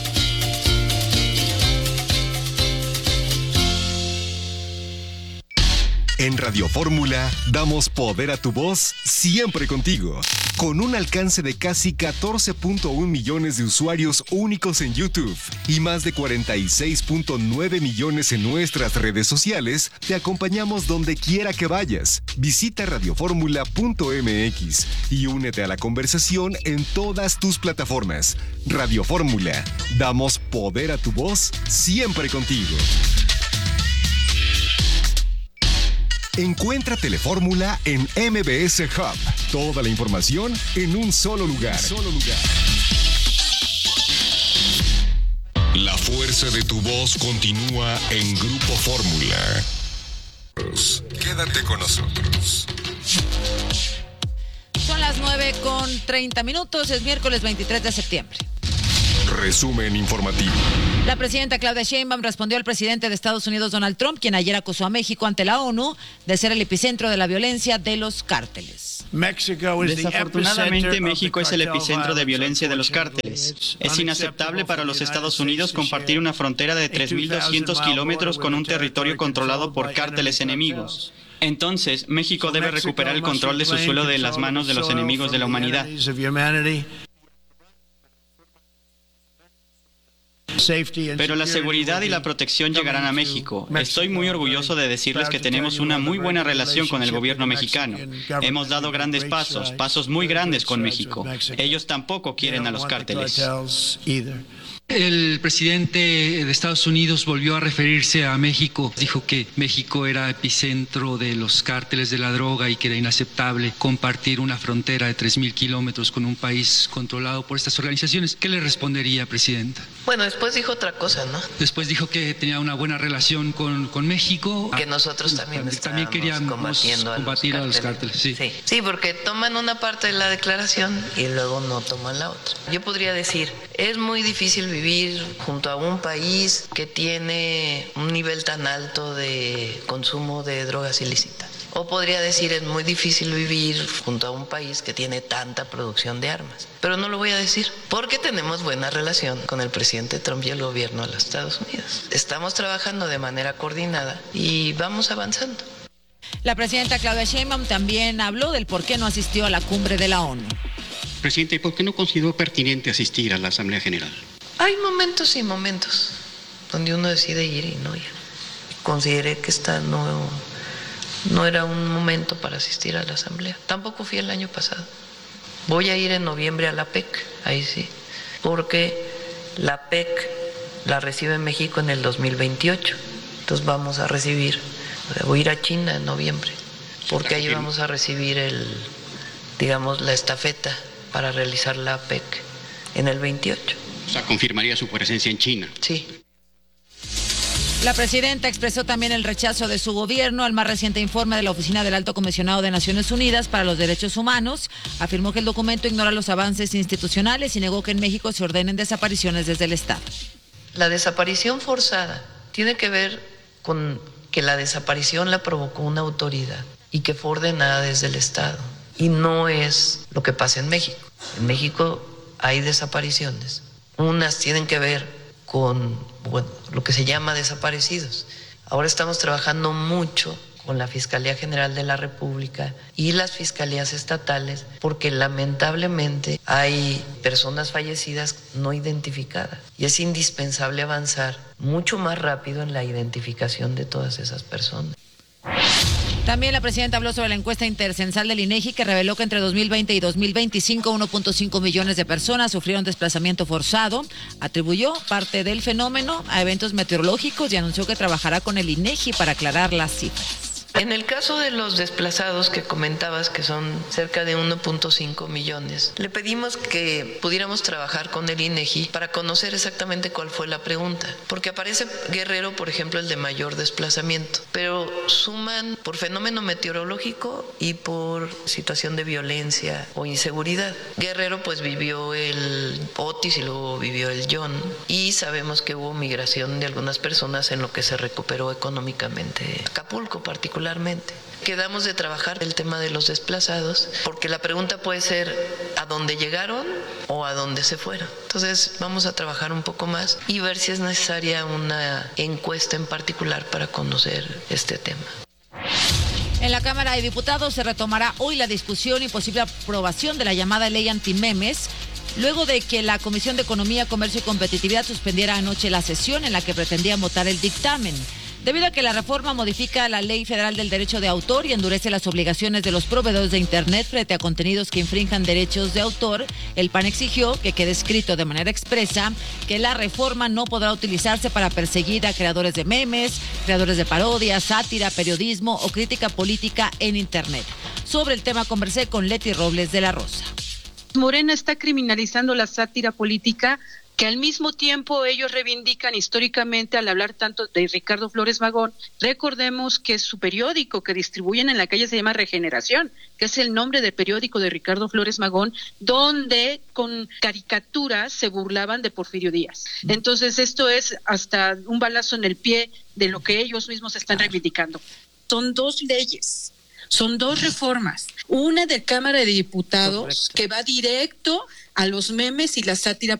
En Radio Fórmula damos poder a tu voz siempre contigo. Con un alcance de casi 14.1 millones de usuarios únicos en YouTube y más de 46.9 millones en nuestras redes sociales, te acompañamos donde quiera que vayas. Visita radioformula.mx y únete a la conversación en todas tus plataformas. Radio Fórmula, damos poder a tu voz siempre contigo. Encuentra Telefórmula en MBS Hub. Toda la información en un solo lugar. La fuerza de tu voz continúa en Grupo Fórmula. Quédate con nosotros. Son las 9:30. Es miércoles 23 de septiembre. Resumen informativo. La presidenta Claudia Sheinbaum respondió al presidente de Estados Unidos, Donald Trump, quien ayer acusó a México ante la ONU de ser el epicentro de la violencia de los cárteles. Desafortunadamente, México es el epicentro de violencia de los cárteles. Es inaceptable para los Estados Unidos compartir una frontera de 3.200 kilómetros con un territorio controlado por cárteles enemigos. Entonces, México debe recuperar el control de su suelo de las manos de los enemigos de la humanidad. Pero la seguridad y la protección llegarán a México. Estoy muy orgulloso de decirles que tenemos una muy buena relación con el gobierno mexicano. Hemos dado grandes pasos muy grandes con México. Ellos tampoco quieren a los cárteles. El presidente de Estados Unidos volvió a referirse a México. Dijo que México era epicentro de los cárteles de la droga y que era inaceptable compartir una frontera de 3.000 kilómetros con un país controlado por estas organizaciones. ¿Qué le respondería, presidenta? Bueno, después dijo otra cosa, ¿no? Después dijo que tenía una buena relación con México. Que nosotros también queríamos combatir a los cárteles. Sí, porque toman una parte de la declaración y luego no toman la otra. Yo podría decir, es muy difícil vivir junto a un país que tiene un nivel tan alto de consumo de drogas ilícitas. O podría decir, es muy difícil vivir junto a un país que tiene tanta producción de armas. Pero no lo voy a decir, porque tenemos buena relación con el presidente Trump y el gobierno de los Estados Unidos. Estamos trabajando de manera coordinada y vamos avanzando. La presidenta Claudia Sheinbaum también habló del por qué no asistió a la cumbre de la ONU. Presidente, ¿por qué no consideró pertinente asistir a la Asamblea General? Hay momentos y momentos donde uno decide ir y no ir. Consideré que esta no era un momento para asistir a la Asamblea. Tampoco fui el año pasado. Voy a ir en noviembre a la PEC, ahí sí, porque la PEC la recibe México en el 2028. Entonces vamos a voy a ir a China en noviembre, porque ahí vamos a recibir la estafeta para realizar la PEC en el 28. O sea, confirmaría su presencia en China. Sí. La presidenta expresó también el rechazo de su gobierno al más reciente informe de la Oficina del Alto Comisionado de Naciones Unidas para los Derechos Humanos. Afirmó que el documento ignora los avances institucionales y negó que en México se ordenen desapariciones desde el Estado. La desaparición forzada tiene que ver con que la desaparición la provocó una autoridad y que fue ordenada desde el Estado. Y no es lo que pasa en México. En México hay desapariciones. Unas tienen que ver con lo que se llama desaparecidos. Ahora estamos trabajando mucho con la Fiscalía General de la República y las fiscalías estatales porque lamentablemente hay personas fallecidas no identificadas y es indispensable avanzar mucho más rápido en la identificación de todas esas personas. También la presidenta habló sobre la encuesta intercensal del INEGI que reveló que entre 2020 y 2025 1.5 millones de personas sufrieron desplazamiento forzado. Atribuyó parte del fenómeno a eventos meteorológicos y anunció que trabajará con el INEGI para aclarar las cifras. En el caso de los desplazados que comentabas, que son cerca de 1.5 millones, le pedimos que pudiéramos trabajar con el INEGI para conocer exactamente cuál fue la pregunta, porque aparece Guerrero, por ejemplo, el de mayor desplazamiento, pero suman por fenómeno meteorológico y por situación de violencia o inseguridad. Guerrero pues vivió el Otis y luego vivió el John, y sabemos que hubo migración de algunas personas en lo que se recuperó económicamente Acapulco particularmente. Quedamos de trabajar el tema de los desplazados, porque la pregunta puede ser ¿a dónde llegaron o a dónde se fueron? Entonces vamos a trabajar un poco más y ver si es necesaria una encuesta en particular para conocer este tema. En la Cámara de Diputados se retomará hoy la discusión y posible aprobación de la llamada ley antimemes, luego de que la Comisión de Economía, Comercio y Competitividad suspendiera anoche la sesión en la que pretendían votar el dictamen. Debido a que la reforma modifica la Ley Federal del Derecho de Autor y endurece las obligaciones de los proveedores de Internet frente a contenidos que infrinjan derechos de autor, el PAN exigió que quede escrito de manera expresa que la reforma no podrá utilizarse para perseguir a creadores de memes, creadores de parodias, sátira, periodismo o crítica política en Internet. Sobre el tema conversé con Leti Robles de la Rosa. Morena está criminalizando la sátira política, que al mismo tiempo ellos reivindican históricamente al hablar tanto de Ricardo Flores Magón. Recordemos que su periódico que distribuyen en la calle se llama Regeneración, que es el nombre del periódico de Ricardo Flores Magón, donde con caricaturas se burlaban de Porfirio Díaz. Entonces esto es hasta un balazo en el pie de lo que ellos mismos están reivindicando. Son dos leyes. Son dos reformas, una de Cámara de Diputados que va directo a los memes y la sátira